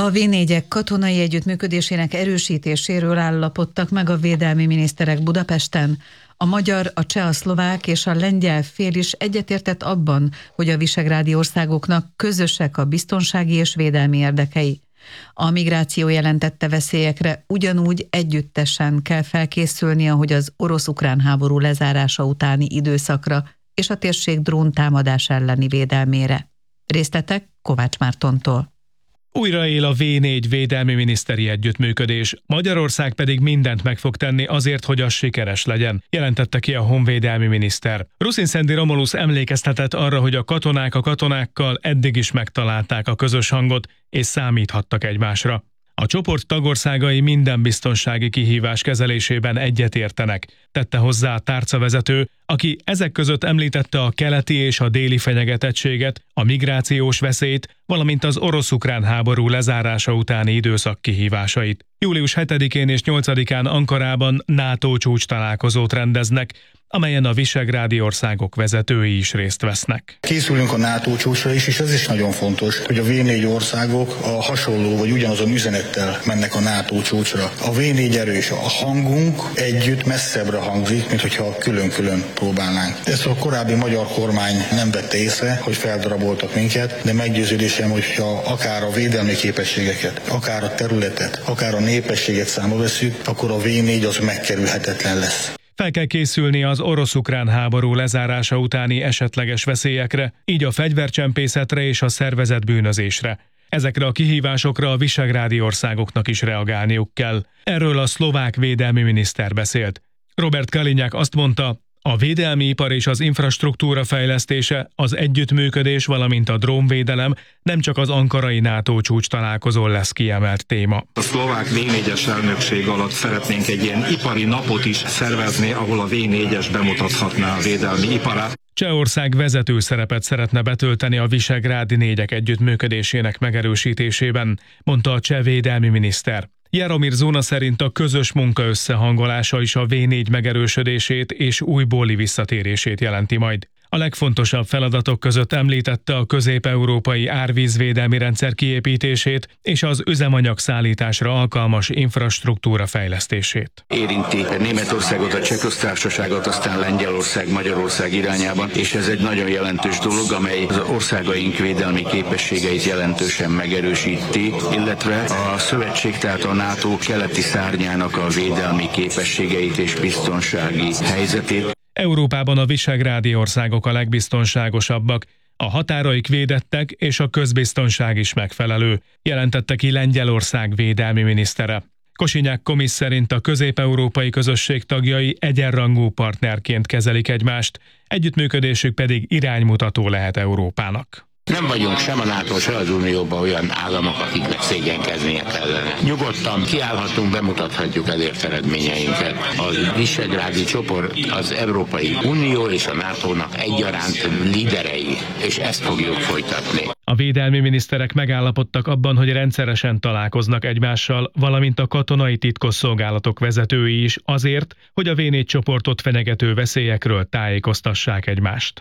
A V4-ek katonai együttműködésének erősítéséről állapodtak meg a védelmi miniszterek Budapesten. A magyar, a cseh, a szlovák és a lengyel fél is egyetértett abban, hogy a visegrádi országoknak közösek a biztonsági és védelmi érdekei. A migráció jelentette veszélyekre ugyanúgy együttesen kell felkészülni, ahogy az orosz-ukrán háború lezárása utáni időszakra és a térség dróntámadás elleni védelmére. Részletek Kovács Mártontól. Újra él a V4 védelmi miniszteri együttműködés, Magyarország pedig mindent meg fog tenni azért, hogy az sikeres legyen, jelentette ki a honvédelmi miniszter. Ruszinszendi Romulus emlékeztetett arra, hogy a katonák a katonákkal eddig is megtalálták a közös hangot, és számíthattak egymásra. A csoport tagországai minden biztonsági kihívás kezelésében egyetértenek, tette hozzá a tárcavezető, aki ezek között említette a keleti és a déli fenyegetettséget, a migrációs veszélyt, valamint az orosz-ukrán háború lezárása utáni időszak kihívásait. Július 7-én és 8-án Ankarában NATO csúcstalálkozót rendeznek, amelyen a visegrádi országok vezetői is részt vesznek. Készülünk a NATO csúcsra is, és ez is nagyon fontos, hogy a V4 országok a hasonló vagy ugyanazon üzenettel mennek a NATO csúcsra. A V4 erős, a hangunk együtt messzebbre hangzik, mint hogyha külön-külön próbálnánk. Ezt a korábbi magyar kormány nem vette észre, hogy feldaraboltak minket, de meggyőződésem, hogyha akár a védelmi képességeket, akár a területet, akár a népességet számba vesszük, akkor a V4 az megkerülhetetlen lesz. Fel kell készülni az orosz-ukrán háború lezárása utáni esetleges veszélyekre, így a fegyvercsempészetre és a szervezett bűnözésre. Ezekre a kihívásokra a visegrádi országoknak is reagálniuk kell. Erről a szlovák védelmi miniszter beszélt. Robert Kaliňák azt mondta, a védelmi ipar és az infrastruktúra fejlesztése, az együttműködés, valamint a drónvédelem nem csak az ankarai NATO csúcs találkozón lesz kiemelt téma. A szlovák V4-es elnökség alatt szeretnénk egy ilyen ipari napot is szervezni, ahol a V4-es bemutathatná a védelmi iparát. Csehország vezető szerepet szeretne betölteni a visegrádi négyek együttműködésének megerősítésében, mondta a cseh védelmi miniszter. Jaromír Zóna szerint a közös munka összehangolása is a V4 megerősödését és újbóli visszatérését jelenti majd. A legfontosabb feladatok között említette a közép-európai árvízvédelmi rendszer kiépítését és az üzemanyag szállításra alkalmas infrastruktúra fejlesztését. Érinti Németországot, a Cseh-köztársaságot, aztán Lengyelország, Magyarország irányában, és ez egy nagyon jelentős dolog, amely az országaink védelmi képességeit jelentősen megerősíti, illetve a szövetség, tehát a NATO keleti szárnyának a védelmi képességeit és biztonsági helyzetét. Európában a visegrádi országok a legbiztonságosabbak, a határaik védettek és a közbiztonság is megfelelő, jelentette ki Lengyelország védelmi minisztere. Kosiniak Komis szerint a közép-európai közösség tagjai egyenrangú partnerként kezelik egymást, együttműködésük pedig iránymutató lehet Európának. Nem vagyunk sem a NATO, sem az Unióban olyan államok, akiknek szégyenkeznie kellene. Nyugodtan kiállhatunk, bemutathatjuk elért eredményeinket. A visegrádi csoport az Európai Unió és a NATO-nak egyaránt líderei, és ezt fogjuk folytatni. A védelmi miniszterek megállapodtak abban, hogy rendszeresen találkoznak egymással, valamint a katonai titkosszolgálatok vezetői is azért, hogy a V4 csoportot fenyegető veszélyekről tájékoztassák egymást.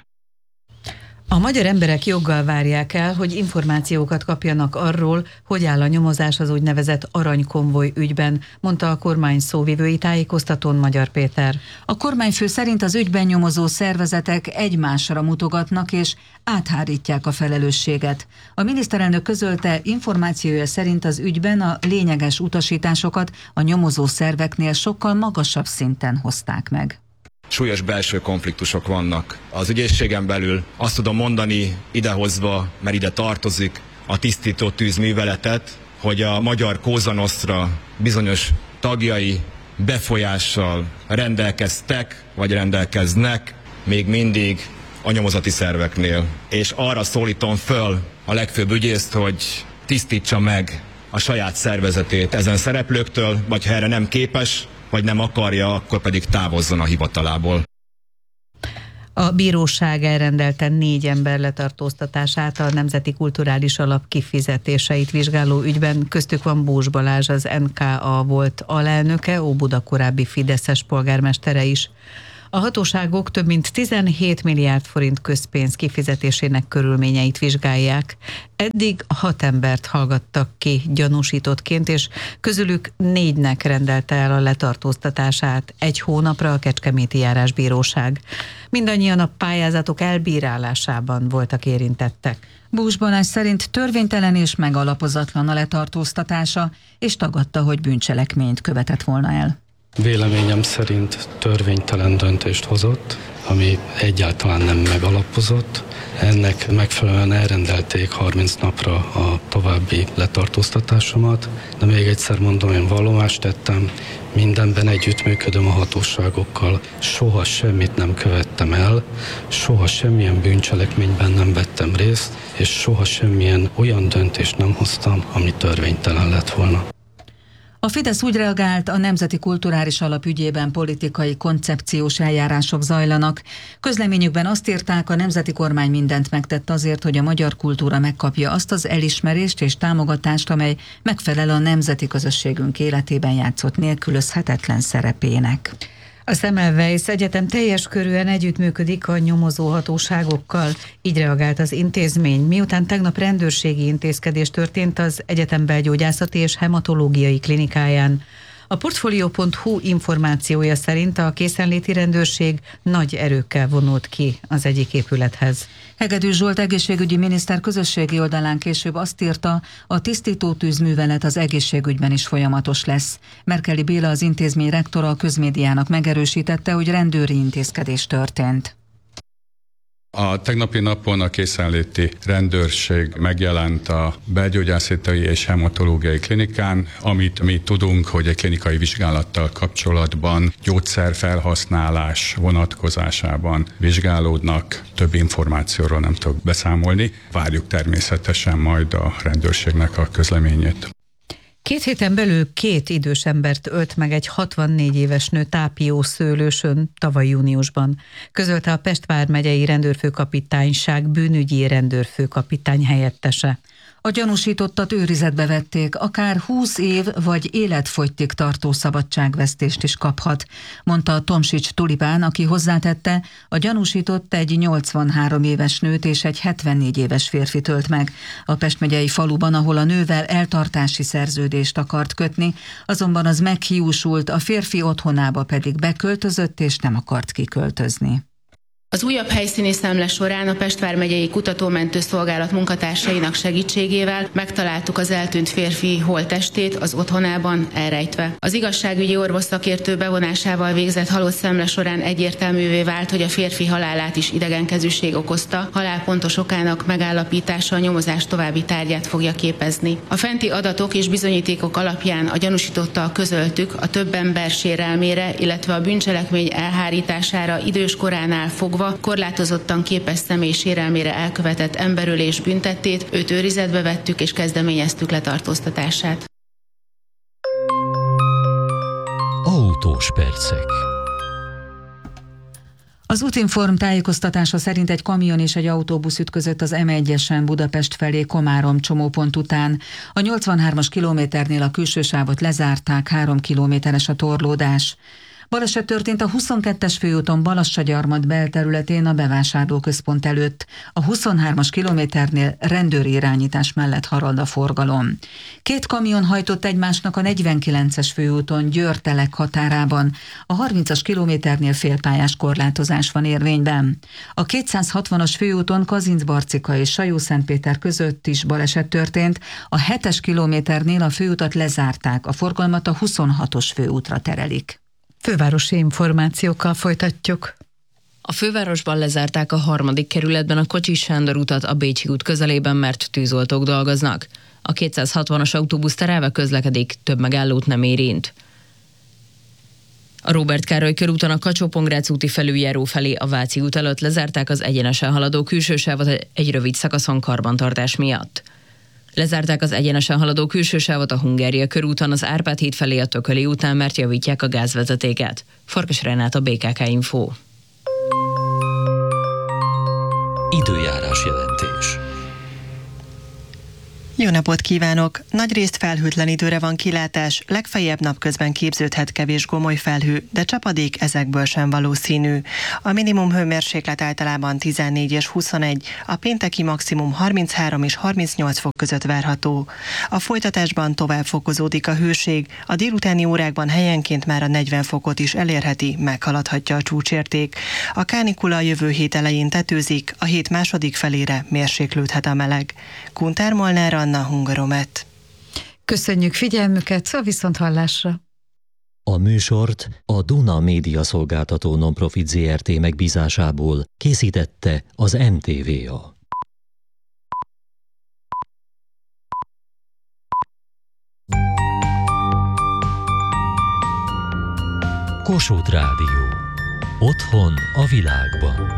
A magyar emberek joggal várják el, hogy információkat kapjanak arról, hogy áll a nyomozás az úgynevezett aranykonvoj ügyben, mondta a kormány szóvivői tájékoztatón Magyar Péter. A kormányfő szerint az ügyben nyomozó szervezetek egymásra mutogatnak és áthárítják a felelősséget. A miniszterelnök közölte, információja szerint az ügyben a lényeges utasításokat a nyomozó szerveknél sokkal magasabb szinten hozták meg. Súlyos belső konfliktusok vannak. Az ügyészségen belül azt tudom mondani idehozva, mert ide tartozik a tisztító tűzműveletet, hogy a magyar Cosa Nostra bizonyos tagjai befolyással rendelkeztek, vagy rendelkeznek még mindig a nyomozati szerveknél. És arra szólítom föl a legfőbb ügyészt, hogy tisztítsa meg a saját szervezetét ezen szereplőktől, vagy ha erre nem képes, vagy nem akarja, akkor pedig távozzon a hivatalából. A bíróság elrendelte 4 ember letartóztatását a Nemzeti Kulturális Alap kifizetéseit vizsgáló ügyben, köztük van Bós Balázs, az NKA volt alelnöke, Óbuda korábbi fideszes polgármestere is. A hatóságok több mint 17 milliárd forint közpénz kifizetésének körülményeit vizsgálják. Eddig 6 embert hallgattak ki gyanúsítottként, és közülük 4-nek rendelte el a letartóztatását 1 hónapra a Kecskeméti Járásbíróság. Mindannyian a pályázatok elbírálásában voltak érintettek. Bús Balázs szerint törvénytelen és megalapozatlan a letartóztatása, és tagadta, hogy bűncselekményt követett volna el. Véleményem szerint törvénytelen döntést hozott, ami egyáltalán nem megalapozott. Ennek megfelelően elrendelték 30 napra a további letartóztatásomat, de még egyszer mondom, én vallomást tettem, mindenben együttműködöm a hatóságokkal, soha semmit nem követtem el, soha semmilyen bűncselekményben nem vettem részt, és soha semmilyen olyan döntést nem hoztam, ami törvénytelen lett volna. A Fidesz úgy reagált, a Nemzeti Kulturális Alap ügyében politikai koncepciós eljárások zajlanak. Közleményükben azt írták, a nemzeti kormány mindent megtett azért, hogy a magyar kultúra megkapja azt az elismerést és támogatást, amely megfelel a nemzeti közösségünk életében játszott nélkülözhetetlen szerepének. A Semmelweis Egyetem teljes körűen együttműködik a nyomozó hatóságokkal, így reagált az intézmény, miután tegnap rendőrségi intézkedés történt az egyetem belgyógyászati és hematológiai klinikáján. A Portfolio.hu információja szerint a készenléti rendőrség nagy erőkkel vonult ki az egyik épülethez. Hegedűs Zsolt egészségügyi miniszter közösségi oldalán később azt írta, a tisztító tűzművelet az egészségügyben is folyamatos lesz. Merkeli Béla, az intézmény rektora, a közmédiának megerősítette, hogy rendőri intézkedés történt. A tegnapi napon a készenléti rendőrség megjelent a belgyógyászati és hematológiai klinikán, amit mi tudunk, hogy egy klinikai vizsgálattal kapcsolatban gyógyszerfelhasználás vonatkozásában vizsgálódnak. Több információról nem tudok beszámolni. Várjuk természetesen majd a rendőrségnek a közleményét. 2 héten belül 2 idős embert ölt meg egy 64 éves nő Tápió-Szőlősön tavaly júniusban, közölte a Pest vármegyei rendőrfőkapitányság bűnügyi rendőrfőkapitány helyettese. A gyanúsítottat őrizetbe vették, akár 20 év vagy életfogytig tartó szabadságvesztést is kaphat, mondta Tomsics Tulipán, aki hozzátette, a gyanúsított egy 83 éves nőt és egy 74 éves férfit ölt meg a Pest megyei faluban, ahol a nővel eltartási szerződést akart kötni, azonban az meghiúsult, a férfi otthonába pedig beköltözött és nem akart kiköltözni. Az újabb helyszíni szemle során a Pest vármegyei kutatómentő szolgálat munkatársainak segítségével megtaláltuk az eltűnt férfi holttestét az otthonában elrejtve. Az igazságügyi orvos szakértő bevonásával végzett halott szemle során egyértelművé vált, hogy a férfi halálát is idegenkezűség okozta, halál pontos okának megállapítása a nyomozás további tárgyát fogja képezni. A fenti adatok és bizonyítékok alapján a gyanúsítottal közöltük a több ember sérelmére, illetve a bűncselekmény elhárítására idős koránál fogva korlátozottan képes személy sérelmére elkövetett emberölés büntettét, őt őrizetbe vettük és kezdeményeztük letartóztatását. Autós percek. Az Útinform tájékoztatása szerint egy kamion és egy autóbusz ütközött az M1-esen Budapest felé Komárom csomópont után. A 83-as kilométernél a külső sávot lezárták, 3 kilométeres a torlódás. Baleset történt a 22-es főúton Balassagyarmat belterületén a bevásárlóközpont előtt. A 23-as kilométernél rendőri irányítás mellett harad a forgalom. 2 kamion hajtott egymásnak a 49-es főúton Győr-Telek határában. A 30-as kilométernél félpályás korlátozás van érvényben. A 260-as főúton Kazincbarcika és Sajó-Szentpéter között is baleset történt. A 7-es kilométernél a főutat lezárták, a forgalmat a 26-os főútra terelik. Fővárosi információkkal folytatjuk. A fővárosban lezárták a 3. kerületben a Kocsis Sándor utat a Bécsi út közelében, mert tűzoltók dolgoznak. A 260-as autóbusz terelve közlekedik, több megállót nem érint. A Róbert Károly körúton a Kacsó-Pongrác úti felüljáró felé a Váci út előtt lezárták az egyenesen haladó külső sávot egy rövid szakaszon karbantartás miatt. Lezárták az egyenesen haladó külső sávot a Hungária körúton az Árpád híd felé a Tököli után, mert javítják a gázvezetéket. Farkas Renát, a BKK Info. Időjárás jelentés. Jó napot kívánok! Nagyrészt felhőtlen időre van kilátás, legfeljebb napközben képződhet kevés gomoly felhő, de csapadék ezekből sem valószínű. A minimum hőmérséklet általában 14 és 21, a pénteki maximum 33 és 38 fok között várható. A folytatásban tovább fokozódik a hőség, a délutáni órákban helyenként már a 40 fokot is elérheti, meghaladhatja a csúcsérték. A kánikula jövő hét elején tetőzik, a hét második felére mérséklődhet a meleg. Kuntár Molnár Anna, Hungaromet. Köszönjük figyelmüket, a viszonthallásra! A műsort a Duna Média Szolgáltató Nonprofit Zrt. Megbízásából készítette az NTVA. Kossuth Rádió. Otthon a világban.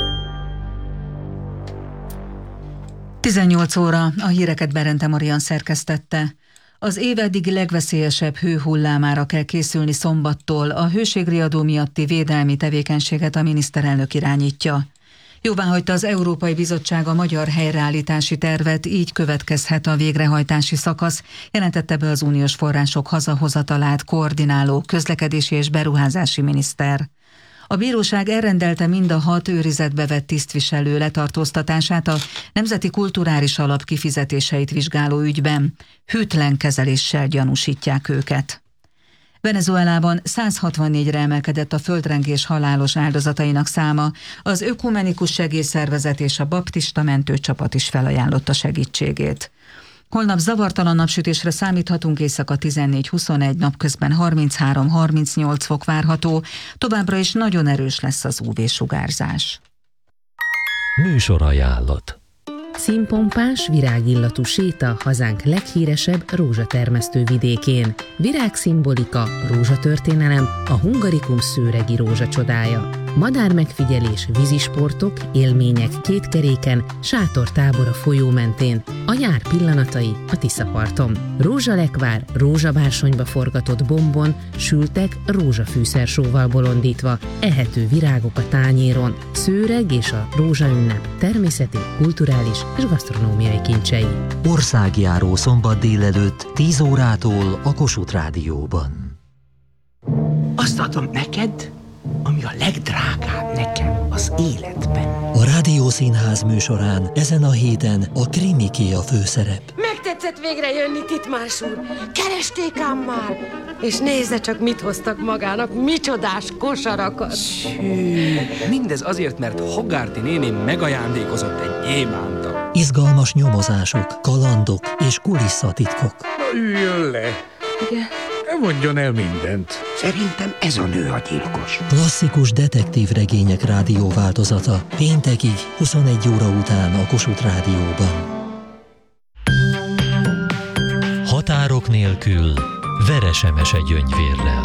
18 óra, a híreket Berente Marian szerkesztette. Az év eddig legveszélyesebb hőhullámára kell készülni szombattól, a hőségriadó miatti védelmi tevékenységet a miniszterelnök irányítja. Jóváhagyta az Európai Bizottság a magyar helyreállítási tervet, így következhet a végrehajtási szakasz, jelentette be az uniós források hazahozatalát koordináló közlekedési és beruházási miniszter. A bíróság elrendelte mind a 6 őrizetbe vett tisztviselő letartóztatását a Nemzeti Kulturális Alap kifizetéseit vizsgáló ügyben. Hűtlen kezeléssel gyanúsítják őket. Venezuelában 164-re emelkedett a földrengés halálos áldozatainak száma. Az Ökumenikus Segélyszervezet és a Baptista Mentőcsapat is felajánlotta segítségét. Holnap zavartalan napsütésre számíthatunk, éjszaka 14-21, napközben 33-38 fok várható, továbbra is nagyon erős lesz az UV-sugárzás. Műsorajánlat. Színpompás, virágillatú séta hazánk leghíresebb rózsatermesztő vidékén. Virágszimbolika, rózsatörténelem, a Hungarikum szőregi rózsa csodája. Madármegfigyelés, vízisportok, élmények kétkeréken, sátortábor a folyó mentén, a nyár pillanatai a Tiszaparton. Rózsalekvár, rózsabársonyba forgatott bombon, sültek rózsafűszersóval bolondítva, ehető virágok a tányéron, szőreg és a rózsaünnep természeti, kulturális és gasztronómiai kincsei. Országjáró szombat délelőtt 10 órától a Kossuth Rádióban. Azt adom neked, ami a legdrágább nekem az életben. A Rádiószínház műsorán ezen a héten a Krimiké a főszerep. Megtetszett végre jönni, Titmás úr. Keresték ám már. És nézze csak, mit hoztak magának, micsodás kosarakat. Mindez azért, mert Hogarty néni megajándékozott egy gyémánta. Izgalmas nyomozások, kalandok és kulisszatitkok. Na, üljön le. Igen? Mondjon el mindent. Szerintem ez a nő a gyilkos. Klasszikus detektív regények rádióváltozata. Péntekig, 21 óra után a Kossuth Rádióban. Határok nélkül, Veres Emese Gyöngyvérrel.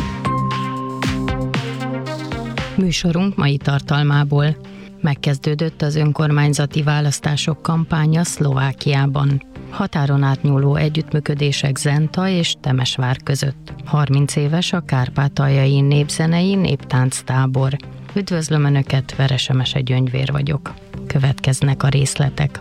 Műsorunk mai tartalmából. Megkezdődött az önkormányzati választások kampánya Szlovákiában. Határon átnyúló együttműködések Zenta és Temesvár között. 30 éves a kárpátaljai népzenei néptánctábor. Üdvözlöm Önöket, Veres Emese Gyöngyvér vagyok. Következnek a részletek.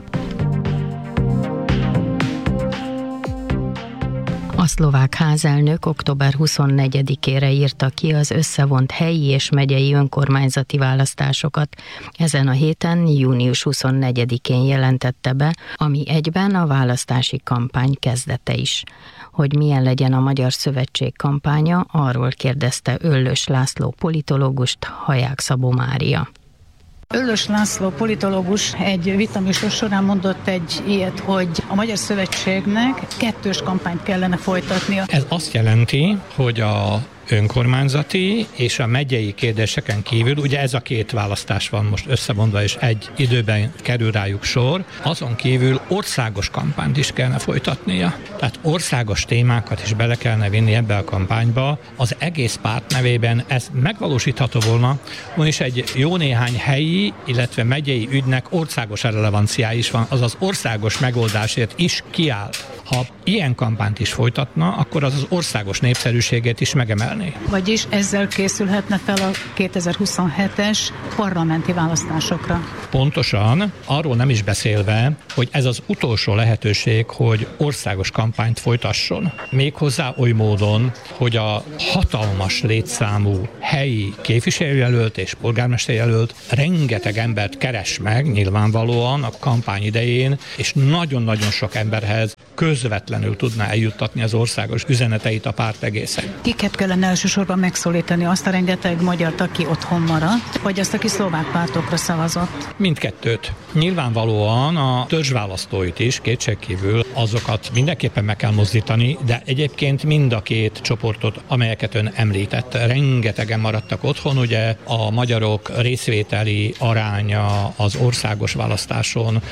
A szlovák házelnök október 24-ére írta ki az összevont helyi és megyei önkormányzati választásokat. Ezen a héten, június 24-én jelentette be, ami egyben a választási kampány kezdete is. Hogy milyen legyen a Magyar Szövetség kampánya, arról kérdezte Öllös László politológust Haják Szabó Mária. Öllös László politológus egy vitaműsor során mondott egy ilyet, hogy a Magyar Szövetségnek kettős kampányt kellene folytatnia. Ez azt jelenti, hogy a önkormányzati és a megyei kérdéseken kívül, ugye ez a két választás van most összevonva, és egy időben kerül rájuk sor, azon kívül országos kampányt is kellene folytatnia. Tehát országos témákat is bele kellene vinni ebbe a kampányba. Az egész párt nevében ez megvalósítható volna, és egy jó néhány helyi, illetve megyei ügynek országos relevanciája is van, azaz országos megoldásért is kiáll. Ha ilyen kampányt is folytatna, akkor az országos népszerűségét is megemelné. Vagyis ezzel készülhetne fel a 2027-es parlamenti választásokra. Pontosan, arról nem is beszélve, hogy ez az utolsó lehetőség, hogy országos kampányt folytasson. Méghozzá oly módon, hogy a hatalmas létszámú helyi képviselőjelölt és polgármesterjelölt rengeteg embert keres meg nyilvánvalóan a kampány idején, és nagyon-nagyon sok emberhez közvetlenül tudná eljuttatni az országos üzeneteit a párt egészen. Kiket kellene elsősorban megszólítani? Azt a rengeteg magyart, aki otthon maradt, vagy azt, aki szlovák pártokra szavazott? Mindkettőt. Nyilvánvalóan a törzsválasztóit is kétségkívül azokat mindenképpen meg kell mozdítani, de egyébként mind a két csoportot, amelyeket ön említett, rengetegen maradtak otthon, ugye a magyarok részvételi aránya az országos választáson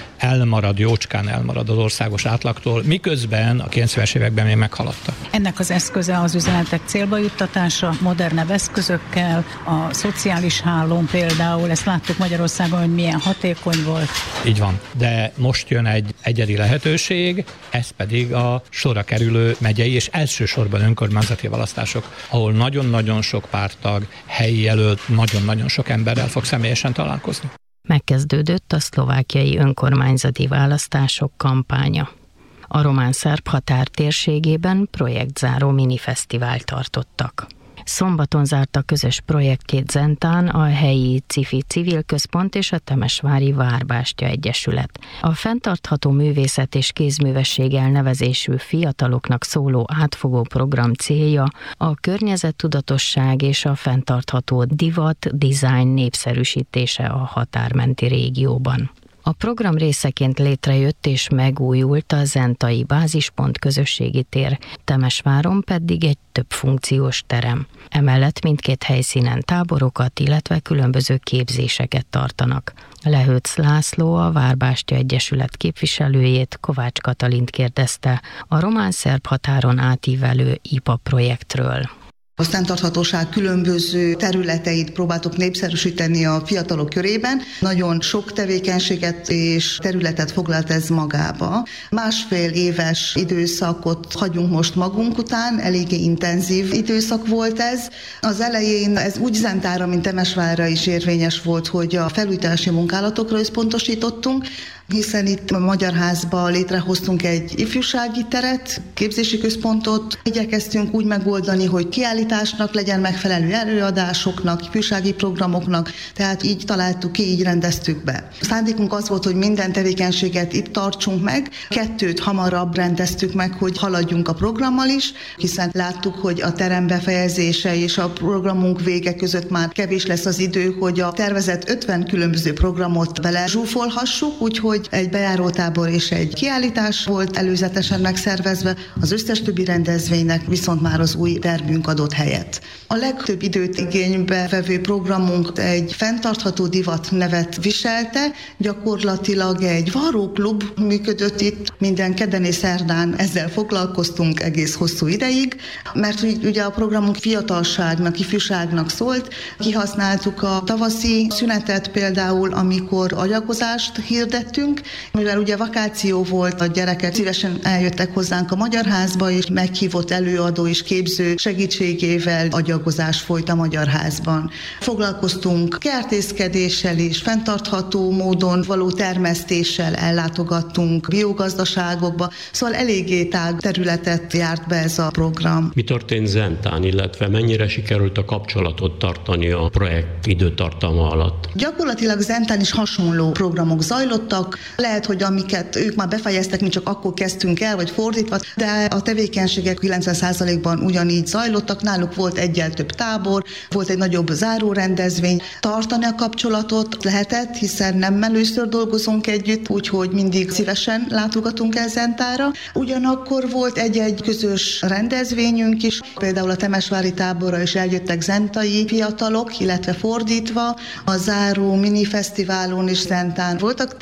jócskán elmarad az országos átlagtól, miközben a 90-es években még meghaladta. Ennek az eszköze az üzenetek célba juttatása, modernebb eszközökkel, a szociális hálón például, ezt láttuk Magyarországon, hogy milyen hatékony volt. Így van, de most jön egy egyedi lehetőség, ez pedig a sorra kerülő megyei és elsősorban önkormányzati választások, ahol nagyon-nagyon sok párttag, helyi jelölt, nagyon-nagyon sok emberrel fog személyesen találkozni. Megkezdődött a szlovákiai önkormányzati választások kampánya. A román-szerb határ térségében projektzáró minifesztivált tartottak. Szombaton zárta közös projektjét Zentán a helyi CIFI Civil Központ és a Temesvári Várbástya Egyesület. A fenntartható művészet és kézművesség elnevezésű fiataloknak szóló átfogó program célja a környezettudatosság és a fenntartható divat-design népszerűsítése a határmenti régióban. A program részeként létrejött és megújult a zentai bázispont közösségi tér, Temesváron pedig egy több funkciós terem. Emellett mindkét helyszínen táborokat, illetve különböző képzéseket tartanak. Lehőc László, a Várbástya Egyesület képviselőjét, Kovács Katalint kérdezte a román-szerb határon átívelő IPA projektről. A fenntarthatóság különböző területeit próbáltuk népszerűsíteni a fiatalok körében. Nagyon sok tevékenységet és területet foglalt ez magába. 1,5 éves időszakot hagyunk most magunk után, eléggé intenzív időszak volt ez. Az elején ez úgy Zentára, mint Temesvárra is érvényes volt, hogy a felújítási munkálatokra összpontosítottunk, hiszen itt a Magyar Házban létrehoztunk egy ifjúsági teret, képzési központot. Igyekeztünk úgy megoldani, hogy kiállításnak legyen megfelelő, előadásoknak, ifjúsági programoknak, tehát így találtuk ki, így rendeztük be. A szándékunk az volt, hogy minden tevékenységet itt tartsunk meg, 2 hamarabb rendeztük meg, hogy haladjunk a programmal is, hiszen láttuk, hogy a terem befejezése és a programunk vége között már kevés lesz az idő, hogy a tervezett 50 különböző programot bele zsúfolhassuk, úgyhogy egy bejárótábor és egy kiállítás volt előzetesen megszervezve, az összes többi rendezvénynek viszont már az új termünk adott helyet. A legtöbb időt igénybe vevő programunk egy fenntartható divat nevet viselte, gyakorlatilag egy varróklub működött itt, minden kedden és szerdán ezzel foglalkoztunk egész hosszú ideig, mert ugye a programunk fiatalságnak, ifjúságnak szólt, kihasználtuk a tavaszi szünetet például, amikor agyagozást hirdettünk, mivel ugye vakáció volt, a gyerekek szívesen eljöttek hozzánk a Magyar Házba, és meghívott előadó és képző segítségével agyagozás folyt a Magyar Házban. Foglalkoztunk kertészkedéssel és fenntartható módon való termesztéssel, ellátogattunk biogazdaságokba, szóval eléggé tág területet járt be ez a program. Mi történt Zentán, illetve mennyire sikerült a kapcsolatot tartani a projekt időtartama alatt? Gyakorlatilag Zentán is hasonló programok zajlottak. Lehet, hogy amiket ők már befejeztek, mi csak akkor kezdtünk el, vagy fordítva, de a tevékenységek 90%-ban ugyanígy zajlottak. Náluk volt egyel több tábor, volt egy nagyobb zárórendezvény. Tartani a kapcsolatot lehetett, hiszen nem először dolgozunk együtt, úgyhogy mindig szívesen látogatunk el Zentára. Ugyanakkor volt egy-egy közös rendezvényünk is, például a Temesvári táborra is eljöttek zentai fiatalok, illetve fordítva. A záró minifesztiválon is Zentán voltak temesvári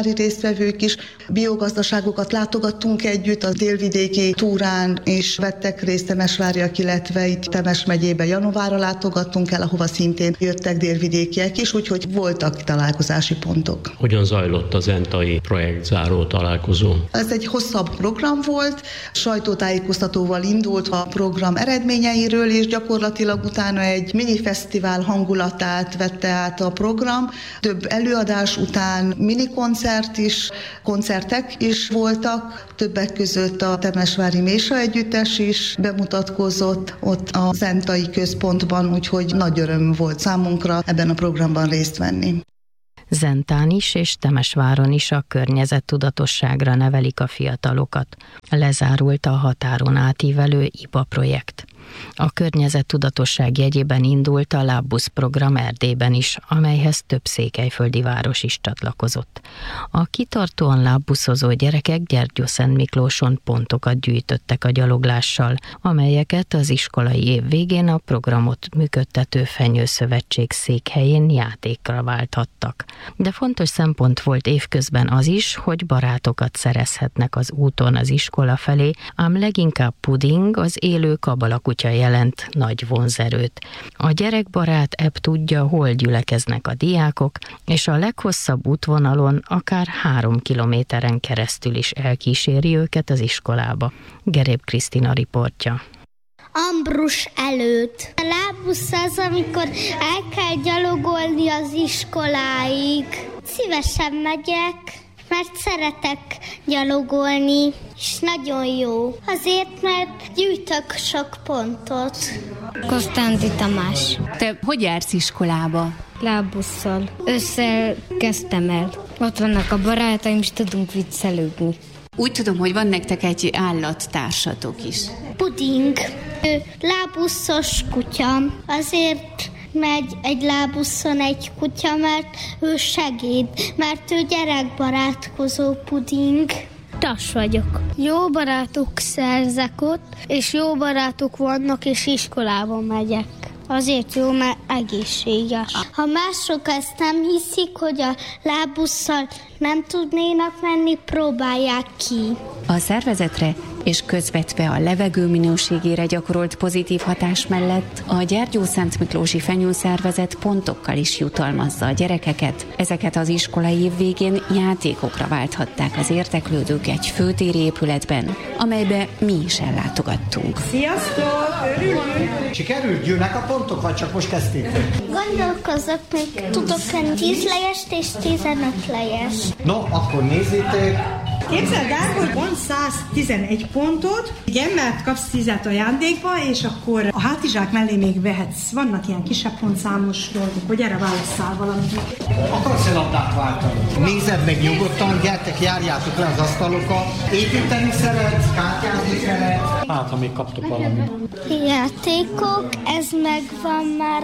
temesvári résztvevők is. Biogazdaságokat látogattunk együtt, a délvidéki túrán is vettek részt temesváriak, illetve itt Temes megyébe Janovárra látogattunk el, ahova szintén jöttek délvidékiek is, úgyhogy voltak találkozási pontok. Hogyan zajlott az zentai projektzáró találkozó? Ez egy hosszabb program volt, sajtótájékoztatóval indult a program eredményeiről, és gyakorlatilag utána egy minifesztivál hangulatát vette át a program. Több előadás után minikoncert is, koncertek is voltak, többek között a Temesvári Mésa Együttes is bemutatkozott ott a zentai központban, úgyhogy nagy öröm volt számunkra ebben a programban részt venni. Zentán is és Temesváron is a környezettudatosságra nevelik a fiatalokat. Lezárult a határon átívelő IPA projekt. A környezettudatosság jegyében indult a Lábbusz program Erdélyben is, amelyhez több székelyföldi város is csatlakozott. A kitartóan lábbuszozó gyerekek Gyergyószentmiklóson pontokat gyűjtöttek a gyaloglással, amelyeket az iskolai év végén a programot működtető Fenyőszövetség székhelyén játékra válthattak. De fontos szempont volt évközben az is, hogy barátokat szerezhetnek az úton az iskola felé, ám leginkább Puding, az élő kabalakutya jelent nagy vonzerőt. A gyerekbarát app tudja, hol gyülekeznek a diákok, és a leghosszabb útvonalon akár 3 kilométeren keresztül is elkíséri őket az iskolába. Geréb Krisztina riportja. Ambrus előtt. A lábbusz az, amikor el kell gyalogolni az iskoláig. Szívesen megyek, mert szeretek gyalogolni, és nagyon jó. Azért, mert gyűjtök sok pontot. Konstanti Tamás. Te hogy jársz iskolába? Lábbusszal. Ősszel kezdtem el. Ott vannak a barátaim, és tudunk viccelődni. Úgy tudom, hogy van nektek egy állattársatok is. Puding. Ő lábbuszos kutya. Azért megy egy lábuszon egy kutya, mert ő segít, mert ő gyerekbarátkozó Puding. Tas vagyok. Jó barátok szerzek ott, és jó barátok vannak, és iskolába megyek. Azért jó, mert egészséges. Ha mások ezt nem hiszik, hogy a lábbusszal nem tudnénak menni, próbálják ki. A szervezetre és közvetve a levegő minőségére gyakorolt pozitív hatás mellett a Gyergyószentmiklósi Fenyőszervezet pontokkal is jutalmazza a gyerekeket. Ezeket az iskolai év végén játékokra válthatták az érdeklődők egy főtéri épületben, amelybe mi is ellátogattunk. Sziasztok! Örülünk! Sikerült? Jönnek a pontok, vagy csak most kezdtétek? Gondolkozok, még tudok enni 10 lejest és 15 lejest. No, akkor nézzétek! Képzeld el, hogy van 111 pontot, igen, mert kapsz 10-et ajándékba, és akkor a hátizsák mellé még vehetsz. Vannak ilyen kisebb pontszámos dolgok, hogy erre válasszál valamit. Akarsz-e labdát váltani? Nézed meg nyugodtan, gyertek, járjátok le az asztalokat. Építeni szeretsz, kártyázni szeretsz. Hát, ha még kaptok valamit. Játékok, ez megvan már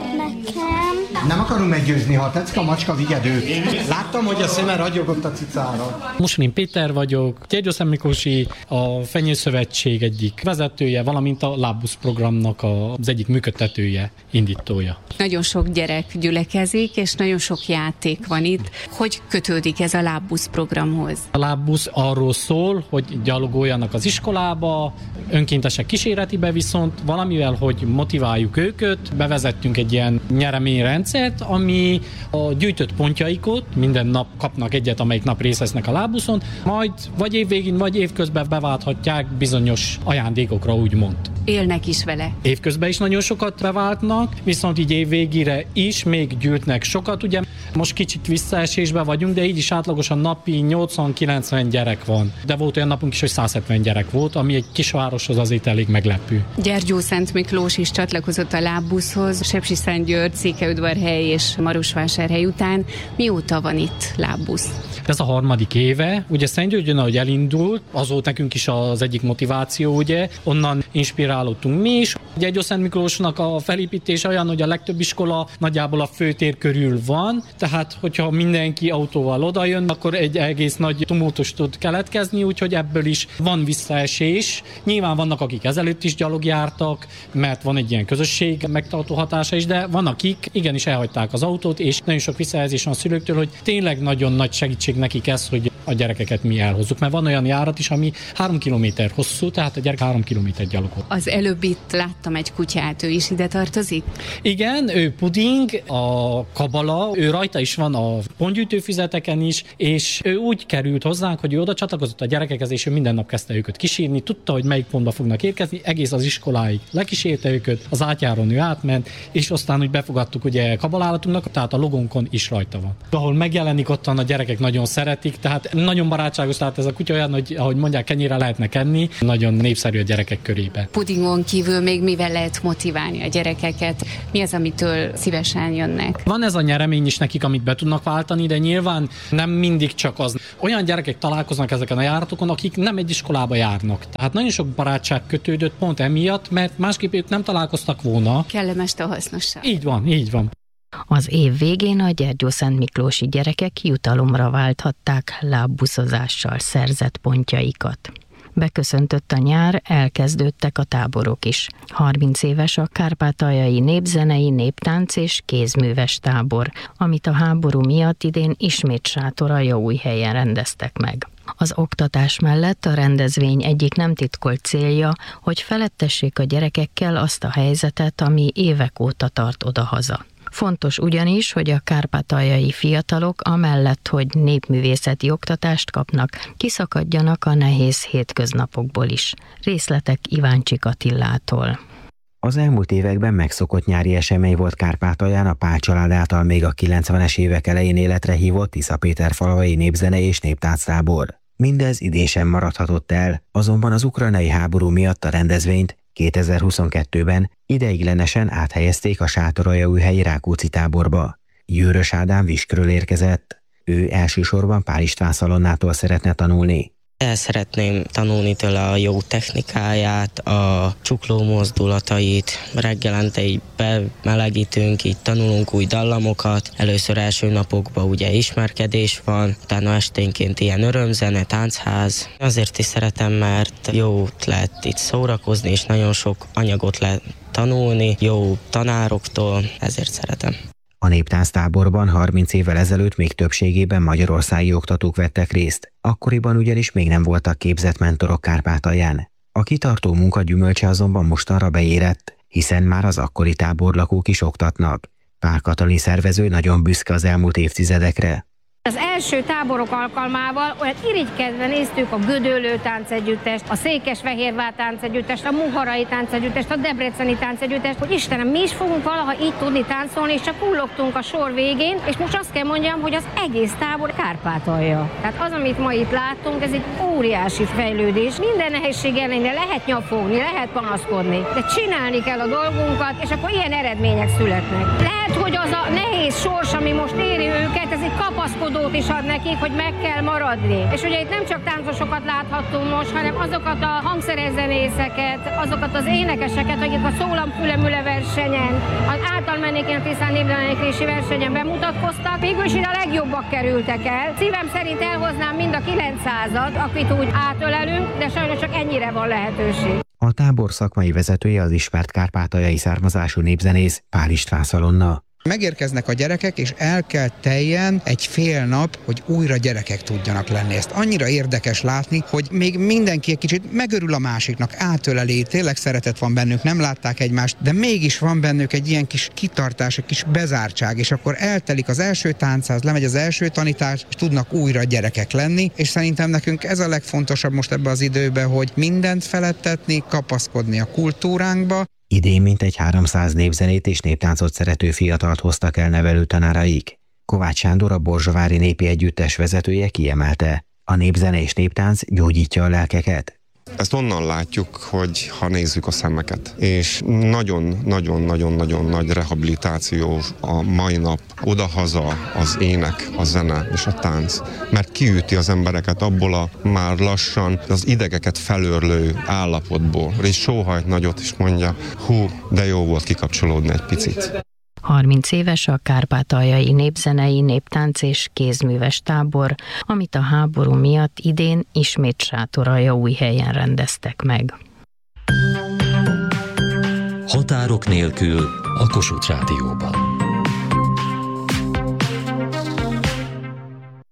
nekem. Nem akarunk meggyőzni, ha tetszik a macska, vigyed őt. Láttam, hogy a szeme ragyogott a cicára. Mosonin Péter vagyok, Gyergyószentmiklósi, a Fenyőszövetség egyik vezetője, valamint a Lábbusz programnak az egyik működtetője, indítója. Nagyon sok gyerek gyülekezik, és nagyon sok játék van itt. Hogy kötődik ez a Lábbusz programhoz? A Lábbusz arról szól, hogy gyalogoljanak az iskolába, önkéntesek kísérletibe, viszont valamivel, hogy motiváljuk őket, bevezettünk egy ilyen nyereményrendszert, ami a gyűjtött pontjaikot minden nap kapnak egyet, amelyik nap részt vesznek a Lábbuszon, majd vagy évvégén, vagy évközben beválthatják bizonyos ajándékokra, úgymond. Élnek is vele. Évközben is nagyon sokat beváltnak, viszont így évvégére is még gyűjtnek sokat. Ugye most kicsit visszaesésben vagyunk, de így is átlagosan napi 80-90 gyerek van. De volt olyan napunk is, hogy 170 gyerek volt, ami egy kisvároshoz azért elég meglepő. Gyergyószentmiklós is csatlakozott a Lábbuszhoz, Sepsiszentgyörgy, Székelyudvarhely és Marosvásárhely után. Mióta van itt Lábbusz? Ez a 3. éve. Ugye Szentgyörgyön, ahogy elindult, az volt nekünk is az egyik motiváció, ugye, onnan inspirálódtunk mi is. Gyergyószentmiklósnak a felépítés olyan, hogy a legtöbb iskola nagyjából a főtér körül van, tehát hogyha mindenki autóval odajön, akkor egy egész nagy tumultus tud keletkezni, úgyhogy ebből is van visszaesés. Nyilván vannak, akik ezelőtt is gyalogjártak, mert van egy ilyen közösség megtartó hatása is, de van, akik igenis elhagyták az autót, és nagyon sok visszajelzés van a szülőktől, hogy tényleg nagyon nagy segítség nekik ez, hogy a gyerekeket mi elhozzuk, mert van olyan járat is, ami 3 kilométer hosszú, tehát a gyerek 3 kilométer gyalogol. Az előbb itt láttam egy kutyát, ő is ide tartozik? Igen, ő Puding, a Kabala, ő rajta is van a pontgyűjtőfüzeteken is, és ő úgy került hozzánk, hogy ő oda csatlakozott a gyerekekhez, és ő minden nap kezdte őket kísérni, tudta, hogy melyik pontba fognak érkezni, egész az iskoláig lekísérte őket, az átjáron ő átment, és aztán úgy befogadtuk ugye kabalálatunknak, tehát a logónkon is rajta van. Ahol megjelenik, ottan a gyerekek nagyon szeretik, tehát nagyon barátságos, tehát ez a kutya olyan, hogy ahogy mondják, kenyére lehetne enni, nagyon népszerű a gyerekek körében. Pudingon kívül még mivel lehet motiválni a gyerekeket? Mi az, amitől szívesen jönnek? Van ez a nyeremény is nekik, amit be tudnak váltani, de nyilván nem mindig csak az. Olyan gyerekek találkoznak ezeken a járatokon, akik nem egy iskolába járnak. Tehát nagyon sok barátság kötődött pont emiatt, mert másképp ők nem találkoztak volna. Kellemes a hasznosság. Így van, így van. Az év végén a Gyergyószentmiklósi gyerekek jutalomra válthatták lábbuszozással szerzett pontjaikat. Beköszöntött a nyár, elkezdődtek a táborok is. 30 éves a kárpátaljai népzenei, néptánc és kézműves tábor, amit a háború miatt idén ismét Sátoraljaújhelyen rendeztek meg. Az oktatás mellett a rendezvény egyik nem titkolt célja, hogy felettessék a gyerekekkel azt a helyzetet, ami évek óta tart odahaza. Fontos ugyanis, hogy a kárpátaljai fiatalok amellett, hogy népművészeti oktatást kapnak, kiszakadjanak a nehéz hétköznapokból is. Részletek Iváncsik Attilától. Az elmúlt években megszokott nyári esemény volt Kárpátalján a Pál család által még a 90-es évek elején életre hívott Tiszapéterfalvai népzene és néptánctábor. Mindez idén sem maradhatott el, azonban az ukrajnai háború miatt a rendezvényt 2022-ben ideiglenesen áthelyezték a Sátoraljaújhelyi Rákóczi táborba. Győrös Ádám Viskről érkezett. Ő elsősorban Pál István Szalonnától szeretne tanulni. El szeretném tanulni tőle a jó technikáját, a csukló mozdulatait, reggelente így bemelegítünk, így tanulunk új dallamokat. Először első napokban ugye ismerkedés van, utána esténként ilyen örömzene, táncház. Azért is szeretem, mert jó lehet itt szórakozni, és nagyon sok anyagot lehet tanulni, jó tanároktól, ezért szeretem. A néptánctáborban 30 évvel ezelőtt még többségében magyarországi oktatók vettek részt, akkoriban ugyanis még nem voltak képzett mentorok Kárpátalján. A kitartó munka gyümölcse azonban mostanra beérett, hiszen már az akkori táborlakók is oktatnak. Pál Katalin szervező nagyon büszke az elmúlt évtizedekre. Az első táborok alkalmával olyan irigykedve néztük a Gödöllő táncegyüttest, a Székesfehérvár táncegyüttest, a Muharai táncegyüttest, a Debreceni táncegyüttest, hogy Istenem, mi is fogunk valaha így tudni táncolni, és csak kullogtunk a sor végén, és most azt kell mondjam, hogy az egész tábor Kárpátalja. Tehát az, amit ma itt látunk, ez egy óriási fejlődés. Minden nehézség ellenére lehet nyafogni, lehet panaszkodni, de csinálni kell a dolgunkat, és akkor ilyen eredmények születnek. Lehet, hogy az a nehéz sors, ami most éri őket, ez egy kapaszkodó is ad nekik, hogy meg kell maradni. És ugye itt nem csak táncosokat láthattunk most, hanem azokat a hangszerzenészeket, azokat az énekeseket, akik a Szólamfülemüle versenyen, az Általmennékén Tisztán népzenészési versenyen bemutatkoztak. Végül is ide a legjobbak kerültek el. Szívem szerint elhoznám mind a 900-at, akit úgy átölelünk, de sajnos csak ennyire van lehetőség. A tábor szakmai vezetője az ismert kárpátaljai származású népzenész Pál István Szalonna. Megérkeznek a gyerekek, és el kell teljen egy fél nap, hogy újra gyerekek tudjanak lenni. Ezt annyira érdekes látni, hogy még mindenki egy kicsit megörül a másiknak, átöleli, tényleg szeretet van bennük, nem látták egymást, de mégis van bennük egy ilyen kis kitartás, egy kis bezártság, és akkor eltelik az első táncház, lemegy az első tanítás, és tudnak újra gyerekek lenni, és szerintem nekünk ez a legfontosabb most ebbe az időben, hogy mindent felettetni, kapaszkodni a kultúránkba. Idén mintegy 300 népzenét és néptáncot szerető fiatalt hoztak el nevelőtanáraik. Kovács Sándor, a Borzsavári Népi Együttes vezetője kiemelte: a népzene és néptánc gyógyítja a lelkeket. Ezt onnan látjuk, hogy ha nézzük a szemeket, és nagyon-nagyon-nagyon nagy rehabilitáció a mai nap, odahaza az ének, a zene és a tánc, mert kiüti az embereket abból a már lassan az idegeket felőrlő állapotból, és sóhajt nagyot is mondja, hú, de jó volt kikapcsolódni egy picit. 30 éves a kárpátaljai népzenei, néptánc és kézműves tábor, amit a háború miatt idén ismét Sátoraljaújhelyen rendeztek meg. Határok nélkül a Kossuth Rádióban.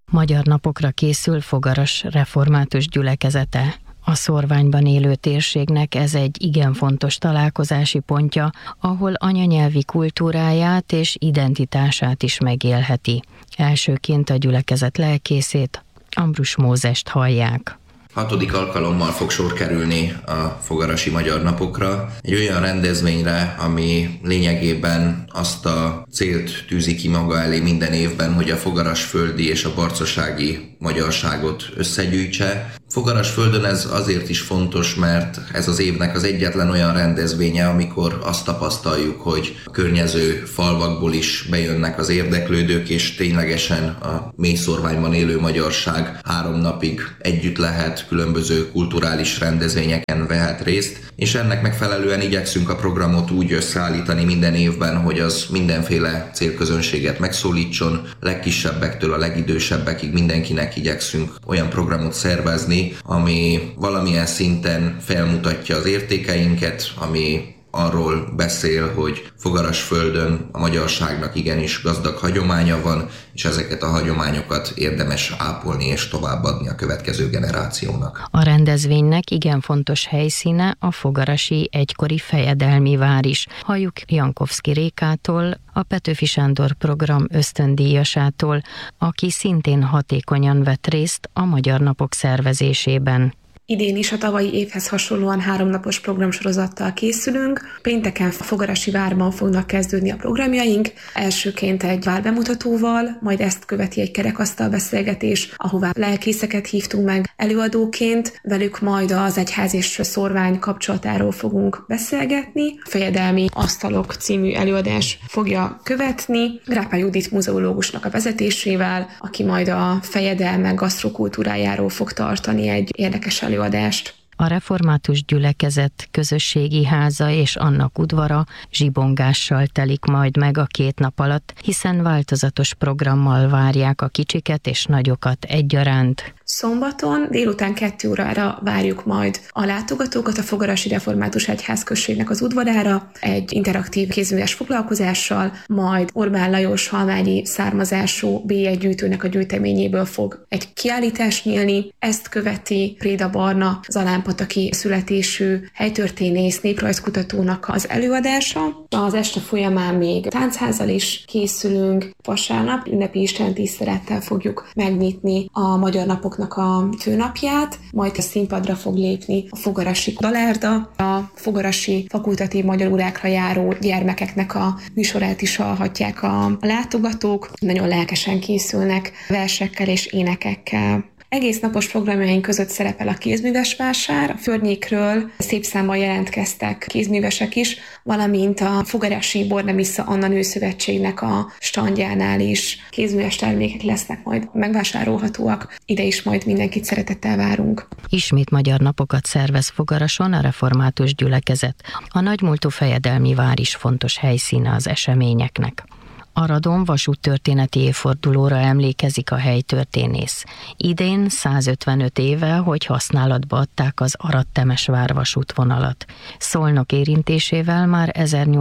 Magyar napokra készül Fogaras református gyülekezete. A szorványban élő térségnek ez egy igen fontos találkozási pontja, ahol anyanyelvi kultúráját és identitását is megélheti. Elsőként a gyülekezet lelkészét, Ambrus Mózest hallják. 6. alkalommal fog sor kerülni a Fogarasi Magyar Napokra. Egy olyan rendezvényre, ami lényegében azt a célt tűzi ki maga elé minden évben, hogy a fogarasföldi és a barcasági magyarságot összegyűjtse. Fogarasföldön ez azért is fontos, mert ez az évnek az egyetlen olyan rendezvénye, amikor azt tapasztaljuk, hogy a környező falvakból is bejönnek az érdeklődők, és ténylegesen a mélyszorványban élő magyarság 3 napig együtt lehet, különböző kulturális rendezvényeken vehet részt, és ennek megfelelően igyekszünk a programot úgy összeállítani minden évben, hogy az mindenféle célközönséget megszólítson, legkisebbektől a legidősebbekig mindenkinek igyekszünk olyan programot szervezni, ami valamilyen szinten felmutatja az értékeinket, ami arról beszél, hogy Fogarasföldön a magyarságnak igenis gazdag hagyománya van, és ezeket a hagyományokat érdemes ápolni és továbbadni a következő generációnak. A rendezvénynek igen fontos helyszíne a fogarasi egykori fejedelmi vár is. Halljuk Jankovszki Rékától, a Petőfi Sándor program ösztöndíjasától, aki szintén hatékonyan vett részt a Magyar Napok szervezésében. Idén is a tavalyi évhez hasonlóan 3 napos programsorozattal készülünk. Pénteken a Fogarasi várban fognak kezdődni a programjaink. Elsőként egy várbemutatóval, majd ezt követi egy kerekasztal beszélgetés, ahová lelkészeket hívtunk meg előadóként. Velük majd az egyház és szorvány kapcsolatáról fogunk beszélgetni. Fejedelmi asztalok című előadás fogja követni Grápá Judit muzeológusnak a vezetésével, aki majd a fejedelmek gasztrokultúrájáról fog tartani egy érdekes előadást. A református gyülekezet közösségi háza és annak udvara zsibongással telik majd meg a 2 nap alatt, hiszen változatos programmal várják a kicsiket és nagyokat egyaránt. Szombaton délután 2 órára várjuk majd a látogatókat a Fogarasi Református Egyházközségnek az udvarára, egy interaktív kézműves foglalkozással, majd Orbán Lajos halmányi származású bélyeggyűjtőnek a gyűjteményéből fog egy kiállítás nyílni. Ezt követi Préda Barna, zalámpataki születésű helytörténész, néprajzkutatónak az előadása. Az este folyamán még táncházzal is készülünk. Vasárnap ünnepi istentisztelettel fogjuk megnyitni a Magyar Napok a főnapját, majd a színpadra fog lépni a fogarasi dalárda, a fogarasi fakultatív magyar órákra járó gyermekeknek a műsorát is hallhatják a látogatók. Nagyon lelkesen készülnek versekkel és énekekkel. Egész napos programjaink között szerepel a kézműves vásár, a környékről szép számban jelentkeztek kézművesek is, valamint a Fogarasi Bornemissza Anna Nőszövetségnek a standjánál is kézműves termékek lesznek majd megvásárolhatóak. Ide is majd mindenkit szeretettel várunk. Ismét Magyar Napokat szervez Fogarason a református gyülekezet. A nagymúltú fejedelmi vár is fontos helyszíne az eseményeknek. Aradon vasúttörténeti évfordulóra emlékezik a helytörténész. Idén 155 éve, hogy használatba adták az Arad-Temesvár vasútvonalat. Szolnok érintésével már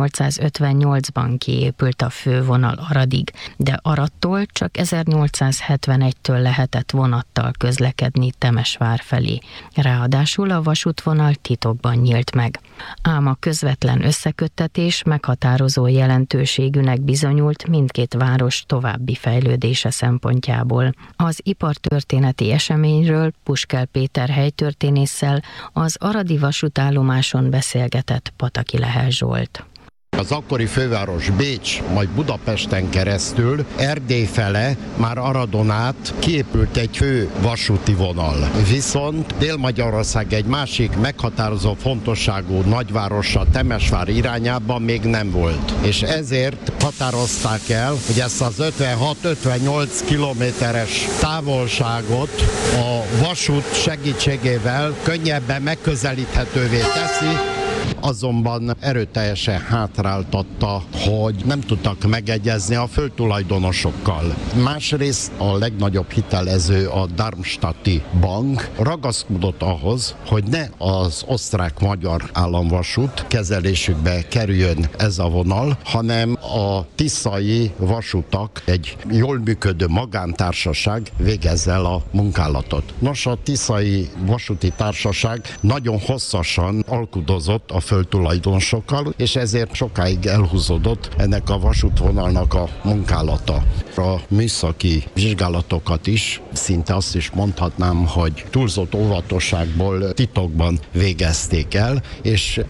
1858-ban kiépült a fővonal Aradig, de Aradtól csak 1871-től lehetett vonattal közlekedni Temesvár felé. Ráadásul a vasútvonal titokban nyílt meg. Ám a közvetlen összeköttetés meghatározó jelentőségűnek bizonyult mindkét város további fejlődése szempontjából. Az ipartörténeti eseményről Puskel Péter helytörténésszel az aradi vasútállomáson beszélgetett Pataki Lehel Zsolt. Az akkori főváros Bécs, majd Budapesten keresztül Erdély fele, már Aradon át kiépült egy fő vasúti vonal. Viszont Dél-Magyarország egy másik meghatározó fontosságú nagyvárosa, Temesvár irányában még nem volt. És ezért határozták el, hogy ezt az 56-58 kilométeres távolságot a vasút segítségével könnyebben megközelíthetővé teszi, azonban erőteljesen hátráltatta, hogy nem tudtak megegyezni a földtulajdonosokkal. Másrészt a legnagyobb hitelező, a Darmstadti Bank ragaszkodott ahhoz, hogy ne az osztrák-magyar államvasút kezelésükbe kerüljön ez a vonal, hanem a tiszai vasutak, egy jól működő magántársaság végezze el a munkálatot. Nos, a tiszai vasúti társaság nagyon hosszasan alkudozott a földtulajdonosokkal, és ezért sokáig elhúzódott ennek a vasútvonalnak a munkálata. A műszaki vizsgálatokat is, szinte azt is mondhatnám, hogy túlzott óvatosságból titokban végezték el, és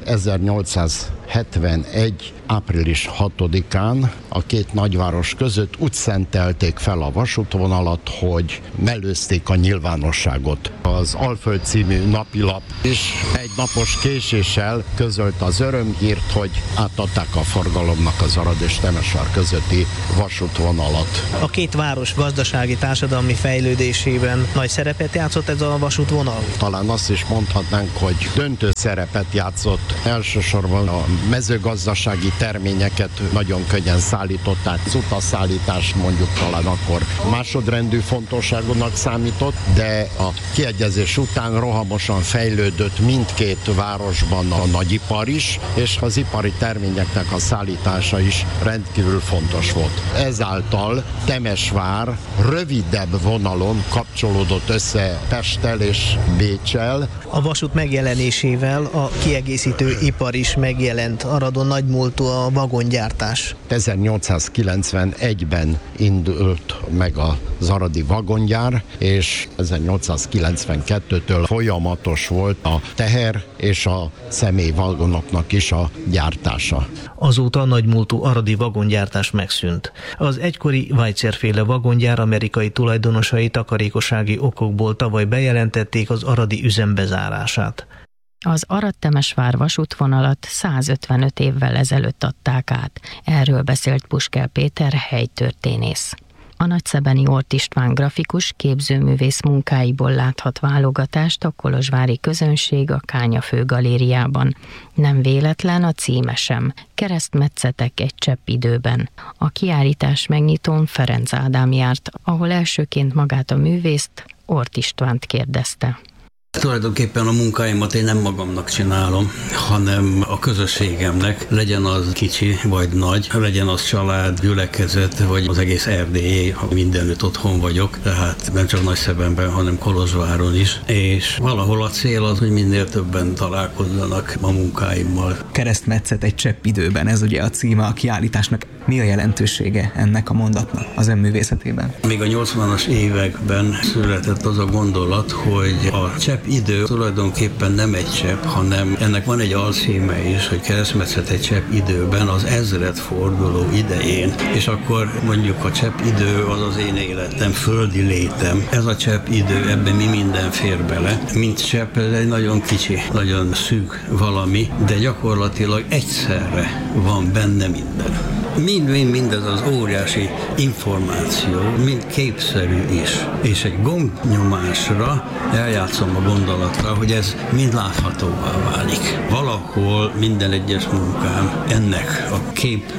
1871. április 6-án a két nagyváros között úgy szentelték fel a vasútvonalat, hogy mellőzték a nyilvánosságot. Az Alföld című napilap is egy napos késéssel közölt az örömhírt, hogy átadták a forgalomnak az Arad és Temesvár közötti vasútvonalat. A két város gazdasági társadalmi fejlődésében nagy szerepet játszott ez a vasútvonal? Talán azt is mondhatnánk, hogy döntő szerepet játszott. Elsősorban a mezőgazdasági terményeket nagyon könnyen szállították. Az utasszállítás mondjuk talán akkor másodrendű fontosságúnak számított, de a kiegyezés után rohamosan fejlődött mindkét városban a nagyipar is, és az ipari terményeknek a szállítása is rendkívül fontos volt. Ezáltal Temesvár rövidebb vonalon kapcsolódott össze Pesttel és Béccsel. A vasút megjelenésével a kiegészítő ipar is megjelent. Aradon nagymúltú a vagongyártás. 1891-ben indult meg az aradi vagongyár, és 1892-től folyamatos volt a teher és a személyvagonoknak is a gyártása. Azóta a nagymúltú aradi vagongyártás megszűnt. Az egykori Weitzer-féle vagongyár amerikai tulajdonosai takarékossági okokból tavaly bejelentették az aradi üzem bezárását. Az Arad-Temesvár vasútvonalat 155 évvel ezelőtt adták át. Erről beszélt Puskel Péter helytörténész. A nagyszebeni Ort István grafikus, képzőművész munkáiból láthat válogatást a kolozsvári közönség a Kánya főgalériában. Nem véletlen a címe sem. Keresztmetszetek egy csepp időben. A kiállítás megnyitón Ferenc Ádám járt, ahol elsőként magát a művészt, Ort Istvánt kérdezte. Tulajdonképpen a munkáimat én nem magamnak csinálom, hanem a közösségemnek, legyen az kicsi vagy nagy, legyen az család, gyülekezet, vagy az egész Erdélyé, ha mindenütt otthon vagyok, tehát nem csak Nagyszebenben, hanem Kolozsváron is, és valahol a cél az, hogy minél többen találkozzanak a munkáimmal. Keresztmetszet egy csepp időben, ez ugye a címe a kiállításnak. Mi a jelentősége ennek a mondatnak az ön művészetében? Még a 80-as években született az a gondolat, hogy a csepp idő tulajdonképpen nem egy csepp, hanem ennek van egy alcíme is, hogy keresztmetszet egy csepp időben, az ezredforduló idején. És akkor mondjuk a csepp idő az az én életem, földi létem. Ez a csepp idő, ebben mi minden fér bele. Mint csepp, ez egy nagyon kicsi, nagyon szűk valami, de gyakorlatilag egyszerre van benne minden. Mindez az óriási információ, mind képszerű is. És egy gombnyomásra eljátszom a gondolatra, hogy ez mind láthatóvá válik. Valahol minden egyes munkám ennek a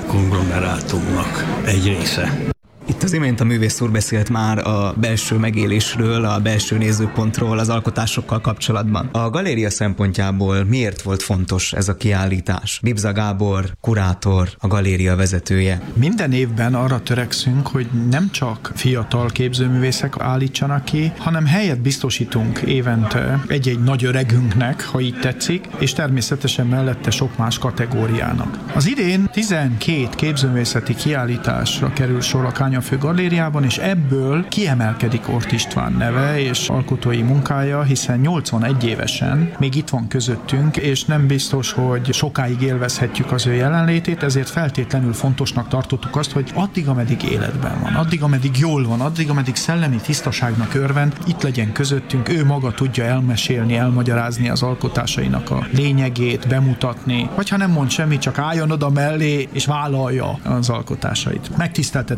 képkonglomerátumnak egy része. Itt az imént a művész úr beszélt már a belső megélésről, a belső nézőpontról, az alkotásokkal kapcsolatban. A galéria szempontjából miért volt fontos ez a kiállítás? Bibza Gábor, kurátor, a galéria vezetője. Minden évben arra törekszünk, hogy nem csak fiatal képzőművészek állítsanak ki, hanem helyet biztosítunk évente egy-egy nagy öregünknek, ha így tetszik, és természetesen mellette sok más kategóriának. Az idén 12 képzőművészeti kiállításra kerül sor a Kánya főgalériában, és ebből kiemelkedik Ort István neve és alkotói munkája, hiszen 81 évesen még itt van közöttünk, és nem biztos, hogy sokáig élvezhetjük az ő jelenlétét, ezért feltétlenül fontosnak tartottuk azt, hogy addig, ameddig életben van, addig, ameddig jól van, addig, ameddig szellemi tisztaságnak örvend, itt legyen közöttünk, ő maga tudja elmesélni, elmagyarázni az alkotásainak a lényegét, bemutatni, vagy ha nem mond semmit, csak álljon oda mellé, és vállalja az alkotásait. Megtiszteltetés számunkra,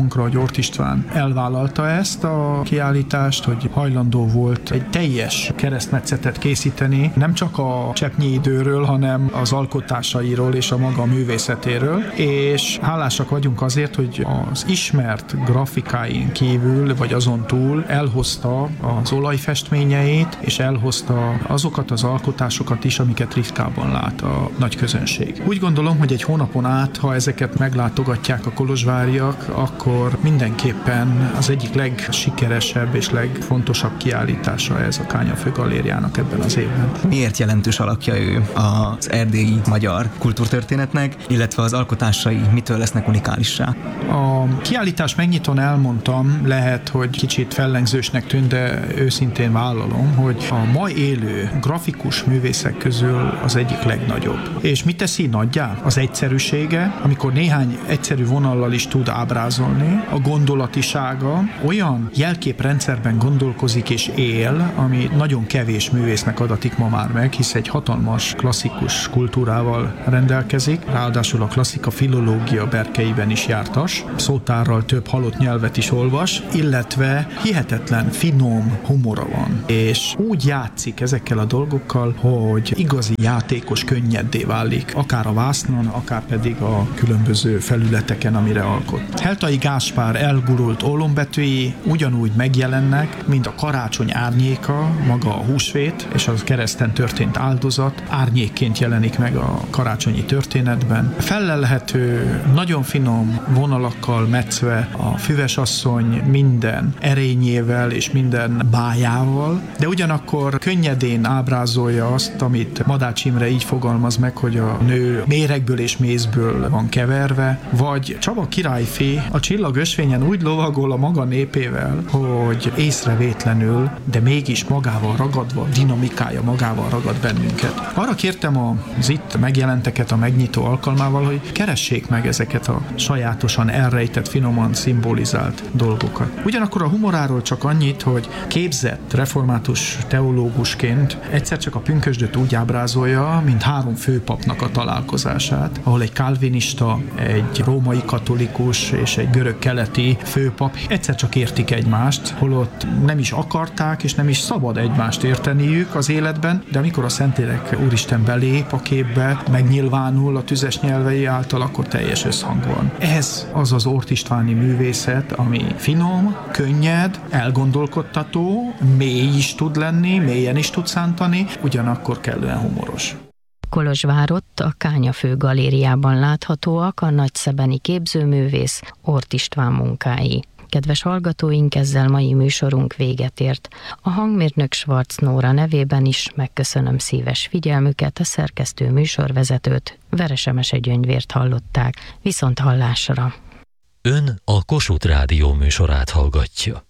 számunkra, hogy Ort István elvállalta ezt a kiállítást, hogy hajlandó volt egy teljes keresztmetszetet készíteni, nem csak a Cseppnyi időről, hanem az alkotásairól és a maga művészetéről, és hálásak vagyunk azért, hogy az ismert grafikáin kívül, vagy azon túl elhozta az olajfestményeit, és elhozta azokat az alkotásokat is, amiket ritkában lát a nagy közönség. Úgy gondolom, hogy egy hónapon át, ha ezeket meglátogatják a kolozsváriak, akkor mindenképpen az egyik legsikeresebb és legfontosabb kiállítása ez a Kányafő Galériának ebben az évben. Miért jelentős alakja ő az erdélyi magyar kultúrtörténetnek, illetve az alkotásai mitől lesznek unikaálissá? A kiállítás megnyitón elmondtam, lehet, hogy kicsit fellengzősnek tűnt, de őszintén vállalom, hogy a ma élő grafikus művészek közül az egyik legnagyobb. És mit teszi nagyjá? Az egyszerűsége, amikor néhány egyszerű vonallal is tud ábrázolni, a gondolatisága, olyan jelképrendszerben gondolkozik és él, ami nagyon kevés művésznek adatik ma már meg, hisz egy hatalmas klasszikus kultúrával rendelkezik, ráadásul a klasszika filológia berkeiben is jártas, szótárral több halott nyelvet is olvas, illetve hihetetlen finom humora van, és úgy játszik ezekkel a dolgokkal, hogy igazi játékos könnyeddé válik, akár a vásznon, akár pedig a különböző felületeken, amire alkot. Heltai Gáspár elgurult ólombetűi ugyanúgy megjelennek, mint a karácsony árnyéka, maga a húsvét, és az kereszten történt áldozat árnyékként jelenik meg a karácsonyi történetben. Fellelhető, nagyon finom vonalakkal metszve a füvesasszony minden erényével és minden bájával, de ugyanakkor könnyedén ábrázolja azt, amit Madács Imre így fogalmaz meg, hogy a nő méregből és mézből van keverve, vagy Csaba királyfi a csillagösvényen úgy lovagol a maga népével, hogy észrevétlenül, de mégis magával ragadva, dinamikája magával ragad bennünket. Arra kértem az itt megjelenteket a megnyitó alkalmával, hogy keressék meg ezeket a sajátosan elrejtett, finoman szimbolizált dolgokat. Ugyanakkor a humoráról csak annyit, hogy képzett református teológusként egyszer csak a pünkösdöt úgy ábrázolja, mint három főpapnak a találkozását, ahol egy kálvinista, egy római katolikus és egy görög-keleti főpap egyszer csak értik egymást, holott nem is akarták és nem is szabad egymást érteniük az életben, de amikor a Szentlélek Úristen belép a képbe, megnyilvánul a tüzes nyelvei által, akkor teljes összhang van. Ez az az Ort Istváni művészet, ami finom, könnyed, elgondolkodtató, mély is tud lenni, mélyen is tud szántani, ugyanakkor kellően humoros. Kolozsvárott a Kányafő Galériában láthatóak a nagyszebeni képzőművész Ort István munkái. Kedves hallgatóink, ezzel mai műsorunk véget ért. A hangmérnök Schwarz Nóra nevében is megköszönöm szíves figyelmüket, a szerkesztő műsorvezetőt, Veresemese Gyöngyvért hallották. Viszont hallásra! Ön a Kossuth Rádió műsorát hallgatja.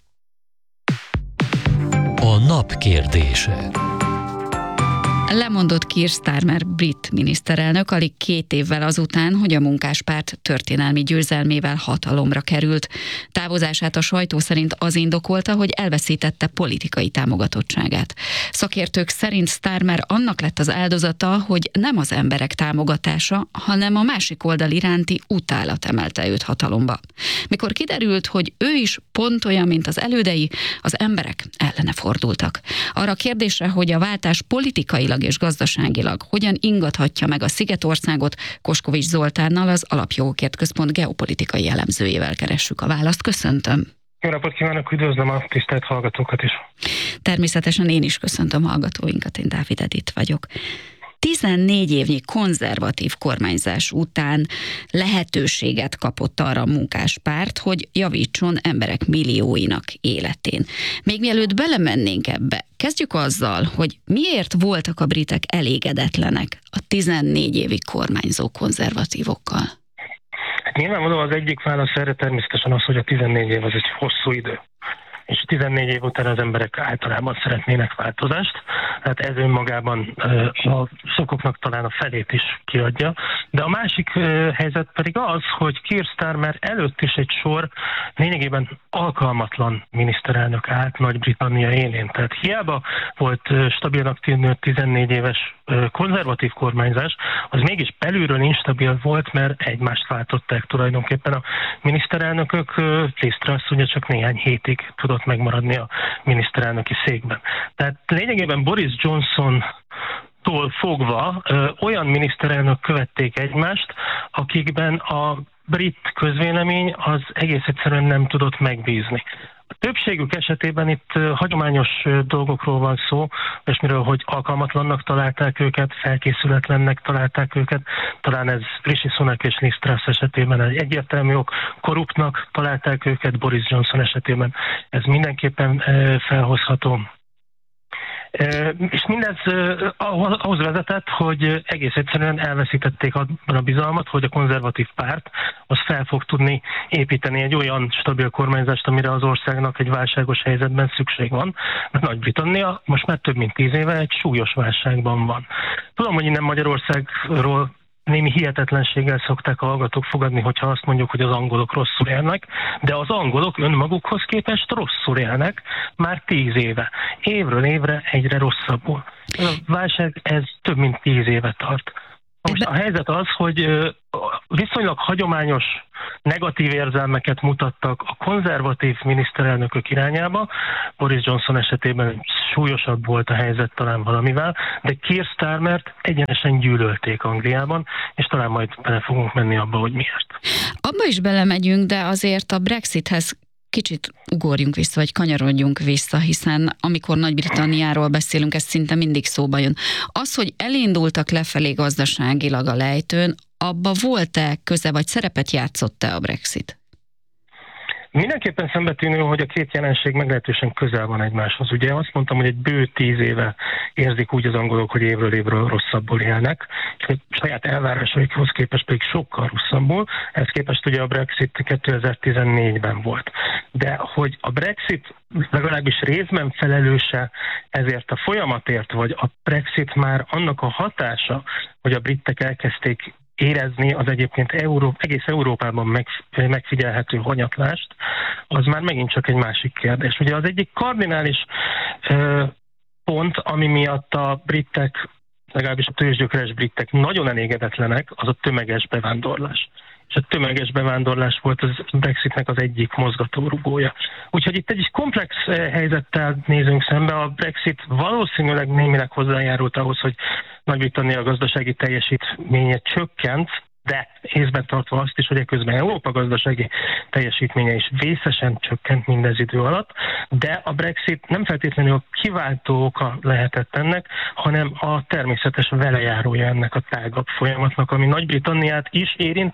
A nap kérdése. Lemondott Keir Starmer brit miniszterelnök alig 2 évvel azután, hogy a Munkáspárt történelmi győzelmével hatalomra került. Távozását a sajtó szerint az indokolta, hogy elveszítette politikai támogatottságát. Szakértők szerint Starmer annak lett az áldozata, hogy nem az emberek támogatása, hanem a másik oldal iránti utálat emelte őt hatalomba. Mikor kiderült, hogy ő is pont olyan, mint az elődei, az emberek ellene fordultak. Arra a kérdésre, hogy a váltás politikailag és gazdaságilag hogyan ingathatja meg a Szigetországot, Koskovics Zoltánnal, az Alapjogokért Központ geopolitikai elemzőjével keressük a választ. Köszöntöm! Jó napot kívánok, üdvözlöm a tisztelt hallgatókat is! Természetesen én is köszöntöm hallgatóinkat, én Dávid Edith vagyok. 14 évnyi konzervatív kormányzás után lehetőséget kapott arra a Munkáspárt, hogy javítson emberek millióinak életén. Még mielőtt belemennénk ebbe, kezdjük azzal, hogy miért voltak a britek elégedetlenek a 14 évig kormányzó konzervatívokkal? Nyilvánvalóan az egyik válasz erre természetesen az, hogy a 14 év az egy hosszú idő. És 14 év után az emberek általában szeretnének változást. Hát ez önmagában a szokoknak talán a felét is kiadja, De a másik helyzet pedig az, hogy Keir Starmer előtt is egy sor lényegében alkalmatlan miniszterelnök állt Nagy-Britannia élén. Tehát hiába volt stabilnak tűnő 14 éves konzervatív kormányzás, az mégis belülről instabil volt, mert egymást váltották tulajdonképpen a miniszterelnökök. Liz Truss ugye csak néhány hétig tudott megmaradni a miniszterelnöki székben. Tehát lényegében Boris Johnson-tól fogva olyan miniszterelnök követték egymást, akikben a brit közvélemény az egész egyszerűen nem tudott megbízni. A többségük esetében itt hagyományos dolgokról van szó, olyasmiről, hogy alkalmatlannak találták őket, felkészületlennek találták őket, talán ez Rishi Sunak és Liz Truss esetében egy egyértelmű ok, korruptnak találták őket, Boris Johnson esetében ez mindenképpen felhozható. És mindez ahhoz vezetett, hogy egész egyszerűen elveszítették abban a bizalmat, hogy a konzervatív párt az fel fog tudni építeni egy olyan stabil kormányzást, amire az országnak egy válságos helyzetben szükség van. Mert Nagy-Britannia most már több mint 10 éve egy súlyos válságban van. Tudom, hogy innen Magyarországról némi hihetetlenséggel szokták a hallgatók fogadni, hogyha azt mondjuk, hogy az angolok rosszul élnek, de az angolok önmagukhoz képest rosszul élnek már 10 éve. Évről évre egyre rosszabbul. A válság ez több mint 10 éve tart. Most a helyzet az, hogy viszonylag hagyományos negatív érzelmeket mutattak a konzervatív miniszterelnökök irányába. Boris Johnson esetében súlyosabb volt a helyzet talán valamivel, de Keir Starmert egyenesen gyűlölték Angliában, és talán majd bele fogunk menni abba, hogy miért. Abba is belemegyünk, de azért a Brexithez kicsit ugorjunk vissza, vagy kanyarodjunk vissza, hiszen amikor Nagy-Britanniáról beszélünk, ez szinte mindig szóba jön. Az, hogy elindultak lefelé gazdaságilag a lejtőn, abba volt-e köze, vagy szerepet játszott-e a Brexit? Mindenképpen szembetűnő, hogy a két jelenség meglehetősen közel van egymáshoz. Ugye azt mondtam, hogy egy bő 10 éve érzik úgy az angolok, hogy évről évről rosszabbul élnek, és a saját elvárásaikhoz képest pedig sokkal rosszabbul. Ehhez képest ugye a Brexit 2014-ben volt. De hogy a Brexit legalábbis részben felelőse ezért a folyamatért, vagy a Brexit már annak a hatása, hogy a britek elkezdték érezni az egyébként egész Európában megfigyelhető hanyatlást, az már megint csak egy másik kérdés. Ugye az egyik kardinális pont, ami miatt a britek, legalábbis a tőzsgyökeres britek nagyon elégedetlenek, az a tömeges bevándorlás. És a tömeges bevándorlás volt az Brexitnek az egyik mozgatórugója. Úgyhogy itt egy komplex helyzettel nézünk szembe. A Brexit valószínűleg némileg hozzájárult ahhoz, hogy Nagy-Britannia gazdasági teljesítménye csökkent, de észben tartva azt is, hogy eközben Európa gazdasági teljesítménye is vészesen csökkent mindez idő alatt, de a Brexit nem feltétlenül a kiváltó oka lehetett ennek, hanem a természetes velejárója ennek a tágabb folyamatnak, ami Nagy-Britanniát is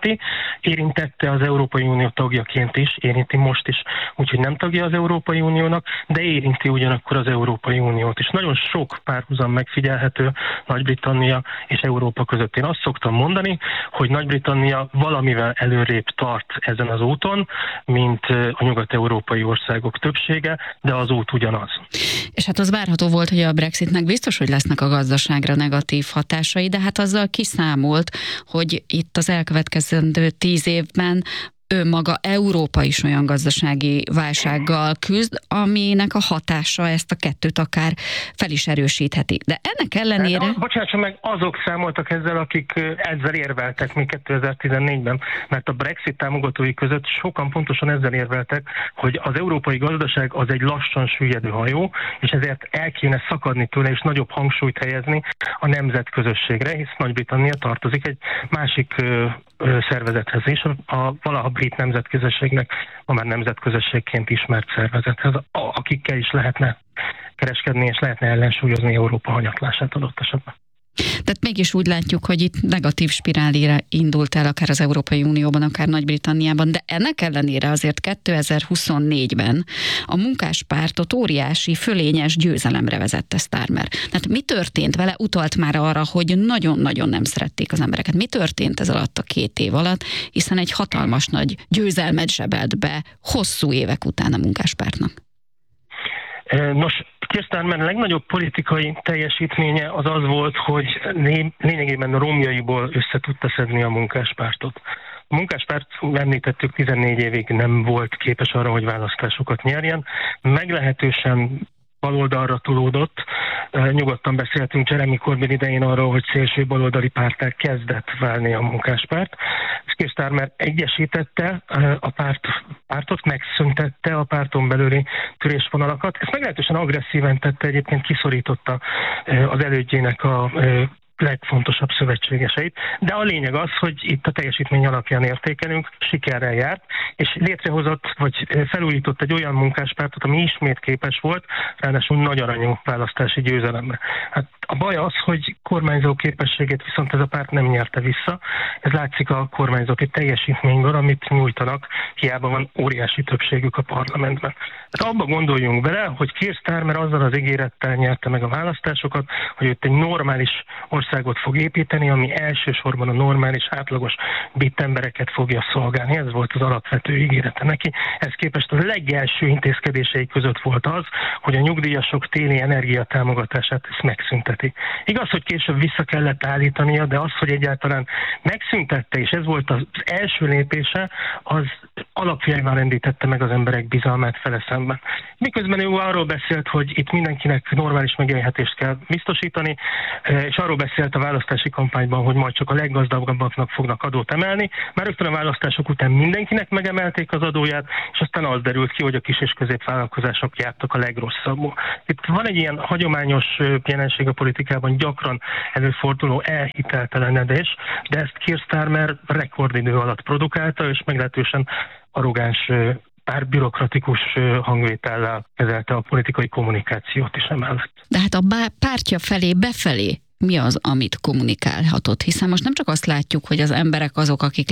érintette az Európai Unió tagjaként is, érinti most is, úgyhogy nem tagja az Európai Uniónak, de érinti ugyanakkor az Európai Uniót is. Nagyon sok párhuzam megfigyelhető Nagy-Britannia és Európa között. Én azt szoktam mondani, hogy Nagy-Britannia valamivel előrébb tart ezen az úton, mint a nyugat-európai országok többsége, de az út ugyanaz. És hát az várható volt, hogy a Brexitnek biztos, hogy lesznek a gazdaságra negatív hatásai, de hát azzal kiszámolt, hogy itt az elkövetkezendő 10 évben önmaga Európa is olyan gazdasági válsággal küzd, aminek a hatása ezt a kettőt akár fel is erősítheti. De ennek ellenére... Bocsánat, meg azok számoltak ezzel, akik ezzel érveltek még 2014-ben, mert a Brexit támogatói között sokan pontosan ezzel érveltek, hogy az európai gazdaság az egy lassan süllyedő hajó, és ezért el kéne szakadni tőle, és nagyobb hangsúlyt helyezni a nemzetközösségre, hisz Nagy-Britannia tartozik egy másik szervezethez is, a valaha brit nemzetközösségnek, ma már nemzetközösségként ismert szervezethez, akikkel is lehetne kereskedni, és lehetne ellensúlyozni Európa hanyatlását adott esetben. Tehát mégis úgy látjuk, hogy itt negatív spirálére indult el akár az Európai Unióban, akár Nagy-Britanniában, de ennek ellenére azért 2024-ben a munkáspártot óriási, fölényes győzelemre vezette Starmer. Tehát mi történt vele? Utalt már arra, hogy nagyon-nagyon nem szerették az embereket. Mi történt ez alatt a 2 év alatt, hiszen egy hatalmas nagy győzelmet zsebelt be hosszú évek után a munkáspártnak? Nos, Keir Starmer legnagyobb politikai teljesítménye az volt, hogy lényegében romjaiból össze tudta szedni a munkáspártot. A munkáspárt, említettük, 14 évig nem volt képes arra, hogy választásokat nyerjen. Meglehetősen baloldalra tolódott. Nyugodtan beszéltünk Jeremy Corbyn idején arról, hogy szélső baloldali párttá kezdett válni a munkáspárt. Keir Starmer egyesítette a pártot, megszüntette a párton belüli törésvonalakat. Ezt meglehetősen agresszíven tette, egyébként kiszorította az elődjének a legfontosabb szövetségeseit, de a lényeg az, hogy itt a teljesítmény alapján értékelünk, sikerrel járt, és létrehozott, vagy felújított egy olyan munkáspártot, ami ismét képes volt, ráadásul nagy aranyú választási győzelemre. Hát a baj az, hogy kormányzó képességét viszont ez a párt nem nyerte vissza. Ez látszik a kormányzati teljesítményből, amit nyújtanak, hiába van óriási többségük a parlamentben. Hát abba gondoljunk bele, hogy Keir Starmer azzal az ígérettel nyerte meg a választásokat, hogy itt egy normális országot fog építeni, ami elsősorban a normális, átlagos brit embereket fogja szolgálni. Ez volt az alapvető ígérete neki. Ez képest a legelső intézkedései között volt az, hogy a nyugdíjasok téli energiatámogatását ezt megszünteti. Igaz, hogy később vissza kellett állítania, de az, hogy egyáltalán megszüntette, és ez volt az első lépése, az alapjaiban rendítette meg az emberek bizalmát vele szemben. Miközben ő arról beszélt, hogy itt mindenkinek normális megélhetést kell biztosítani, és arról beszélt a választási kampányban, hogy majd csak a leggazdagabbaknak fognak adót emelni. Már rögtön a választások után mindenkinek megemelték az adóját, és aztán az derült ki, hogy a kis és középvállalkozások jártak a legrosszabbul. Itt van egy ilyen hagyományos jelenség a politikában, gyakran előforduló elhiteltelenedés, de ezt Keir Starmer rekordidő alatt produkálta, és meglehetősen arrogáns, pár bürokratikus hangvétellel kezelte a politikai kommunikációt is emellett. De hát a pártja felé, befelé mi az, amit kommunikálhatott? Hiszen most nem csak azt látjuk, hogy az emberek azok, akik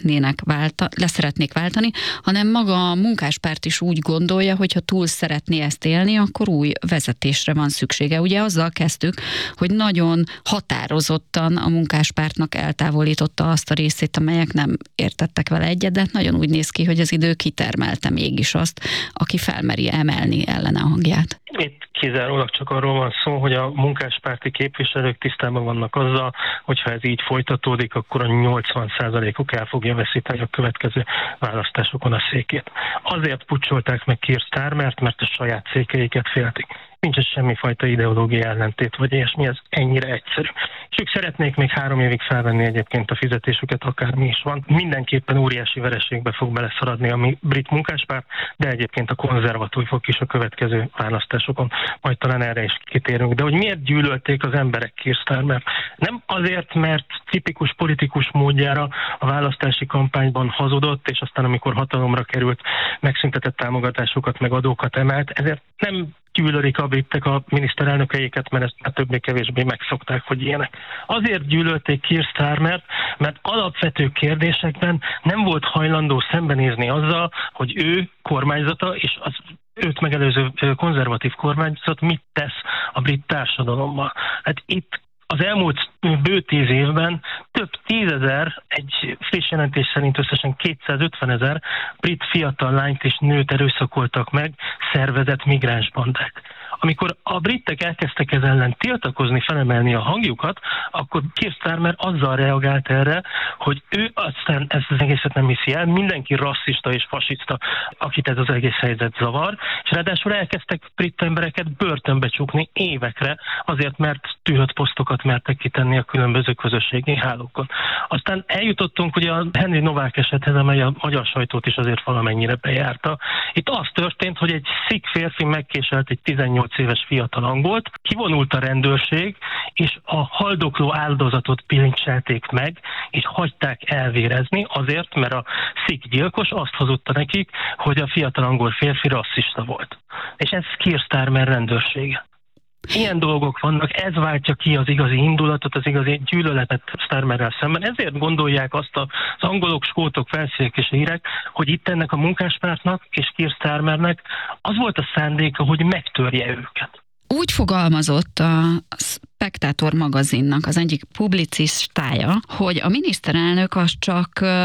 leszeretnék váltani, hanem maga a munkáspárt is úgy gondolja, hogy ha túl szeretné ezt élni, akkor új vezetésre van szüksége. Ugye azzal kezdtük, hogy nagyon határozottan a munkáspártnak eltávolította azt a részét, amelyek nem értettek vele egyet, de nagyon úgy néz ki, hogy az idő kitermelte mégis azt, aki felmeri emelni ellene a hangját. Itt kizárólag csak arról van szó, hogy a munkáspárti képviselők tisztában vannak azzal, hogyha ez így folytatódik, akkor a 80%-uk el fogja veszíteni a következő választásokon a székét. Azért pucsolták meg Keir Starmert, mert a saját székeiket féltik. Nincs ez semmifajta ideológiai ellentét, vagy ilyesmi, ez ennyire egyszerű. És ők szeretnék még 3 évig felvenni egyébként a fizetésüket, akármi is van. Mindenképpen óriási vereségbe fog beleszaradni a brit munkáspárt, de egyébként a konzervatívok is a következő választásokon. Majd talán erre is kitérünk. De hogy miért gyűlölték az emberek Keir Starmert? Nem azért, mert tipikus politikus módjára a választási kampányban hazudott, és aztán amikor hatalomra került, megszüntetett támogatásokat, meg adókat emelt, ezért nem gyűlölik a britek a miniszterelnökeiket, mert ezt már többé-kevésbé megszokták, hogy ilyenek. Azért gyűlölték Keir Starmert, mert alapvető kérdésekben nem volt hajlandó szembenézni azzal, hogy ő kormányzata és az őt megelőző konzervatív kormányzat mit tesz a brit társadalommal. Hát itt az elmúlt bő 10 évben több 10 000, egy friss jelentés szerint összesen 250 000 brit fiatal lányt és nőt erőszakoltak meg szervezett migránsbandák. Amikor a britek elkezdtek ez ellen tiltakozni, felemelni a hangjukat, akkor Keir Starmer azzal reagált erre, hogy ő aztán ezt az egészet nem hiszi el, mindenki rasszista és fasiszta, akit ez az egész helyzet zavar, és ráadásul elkezdtek brit embereket börtönbe csukni évekre, azért mert tűrött posztokat mertek kitenni a különböző közösségi hálókon. Aztán eljutottunk ugye a Henry Novák esethez, amely a magyar sajtót is azért valamennyire bejárta. Itt az történt, hogy egy szikh férfi megkéselt egy 18 éves fiatal angolt, kivonult a rendőrség, és a haldokló áldozatot bilincselték meg, és hagyták elvérezni azért, mert a szikh gyilkos azt hazudta nekik, hogy a fiatal angol férfi rasszista volt. És ez Keir Starmer rendőrsége. Ilyen dolgok vannak, ez váltja ki az igazi indulatot, az igazi gyűlöletet Starmerrel szemben. Ezért gondolják azt az angolok, skótok, felszínek és írek, hogy itt ennek a munkáspártnak és Keir Starmernek az volt a szándéka, hogy megtörje őket. Úgy fogalmazott a Spectator magazinnak az egyik publicistája, hogy a miniszterelnök az csak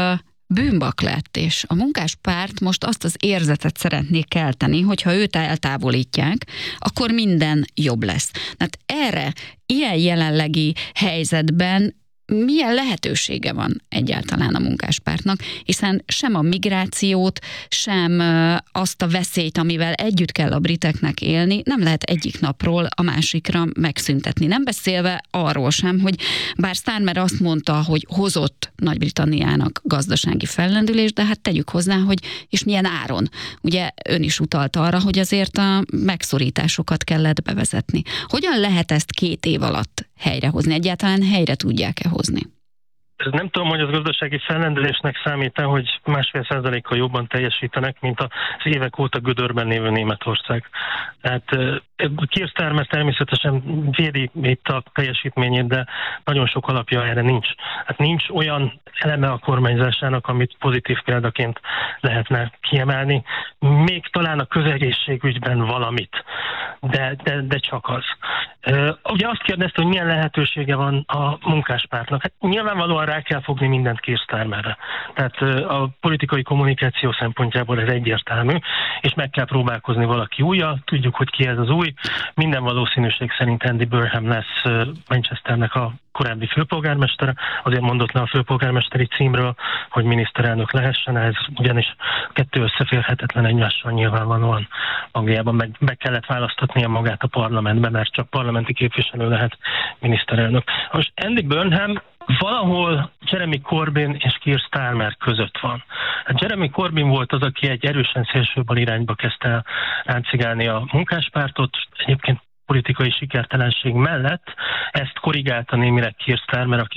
bűnbak lett, és a munkáspárt most azt az érzetet szeretné kelteni, hogyha őt eltávolítják, akkor minden jobb lesz. Tehát erre, ilyen jelenlegi helyzetben milyen lehetősége van egyáltalán a munkáspártnak, hiszen sem a migrációt, sem azt a veszélyt, amivel együtt kell a briteknek élni, nem lehet egyik napról a másikra megszüntetni. Nem beszélve arról sem, hogy bár Starmer azt mondta, hogy hozott Nagy-Britanniának gazdasági fellendülést, de hát tegyük hozzá, hogy és milyen áron. Ugye ön is utalt arra, hogy azért a megszorításokat kellett bevezetni. Hogyan lehet ezt 2 év alatt helyrehozni? Egyáltalán helyre tudják-e hozni? Nem tudom, hogy az gazdasági fellendülésnek számít-e, hogy 1,5%-kal jobban teljesítenek, mint az évek óta gödörben lévő Németország. Tehát Keir Starmer természetesen védi itt a teljesítményét, de nagyon sok alapja erre nincs. Hát nincs olyan eleme a kormányzásának, amit pozitív példaként lehetne kiemelni. Még talán a közegészségügyben valamit, de csak az. Ugye azt kérdezte, hogy milyen lehetősége van a munkáspártnak. Hát nyilvánvalóan rá kell fogni mindent Keir Starmerre. Tehát a politikai kommunikáció szempontjából ez egyértelmű, és meg kell próbálkozni valaki újjal. Tudjuk, hogy ki ez az új. Minden valószínűség szerint Andy Burnham lesz Manchesternek a korábbi főpolgármestere, azért mondott le a főpolgármesteri címről, hogy miniszterelnök lehessen, ez ugyanis 2 összeférhetetlen egymással nyilvánvalóan Angliában meg kellett választatnia magát a parlamentbe, mert csak parlamenti képviselő lehet miniszterelnök. Most Andy Burnham valahol Jeremy Corbyn és Keir Starmer között van. Jeremy Corbyn volt az, aki egy erősen szélsőbal irányba kezdte el ráncigálni a munkáspártot, egyébként politikai sikertelenség mellett ezt korrigálta némileg Keir Starmer, aki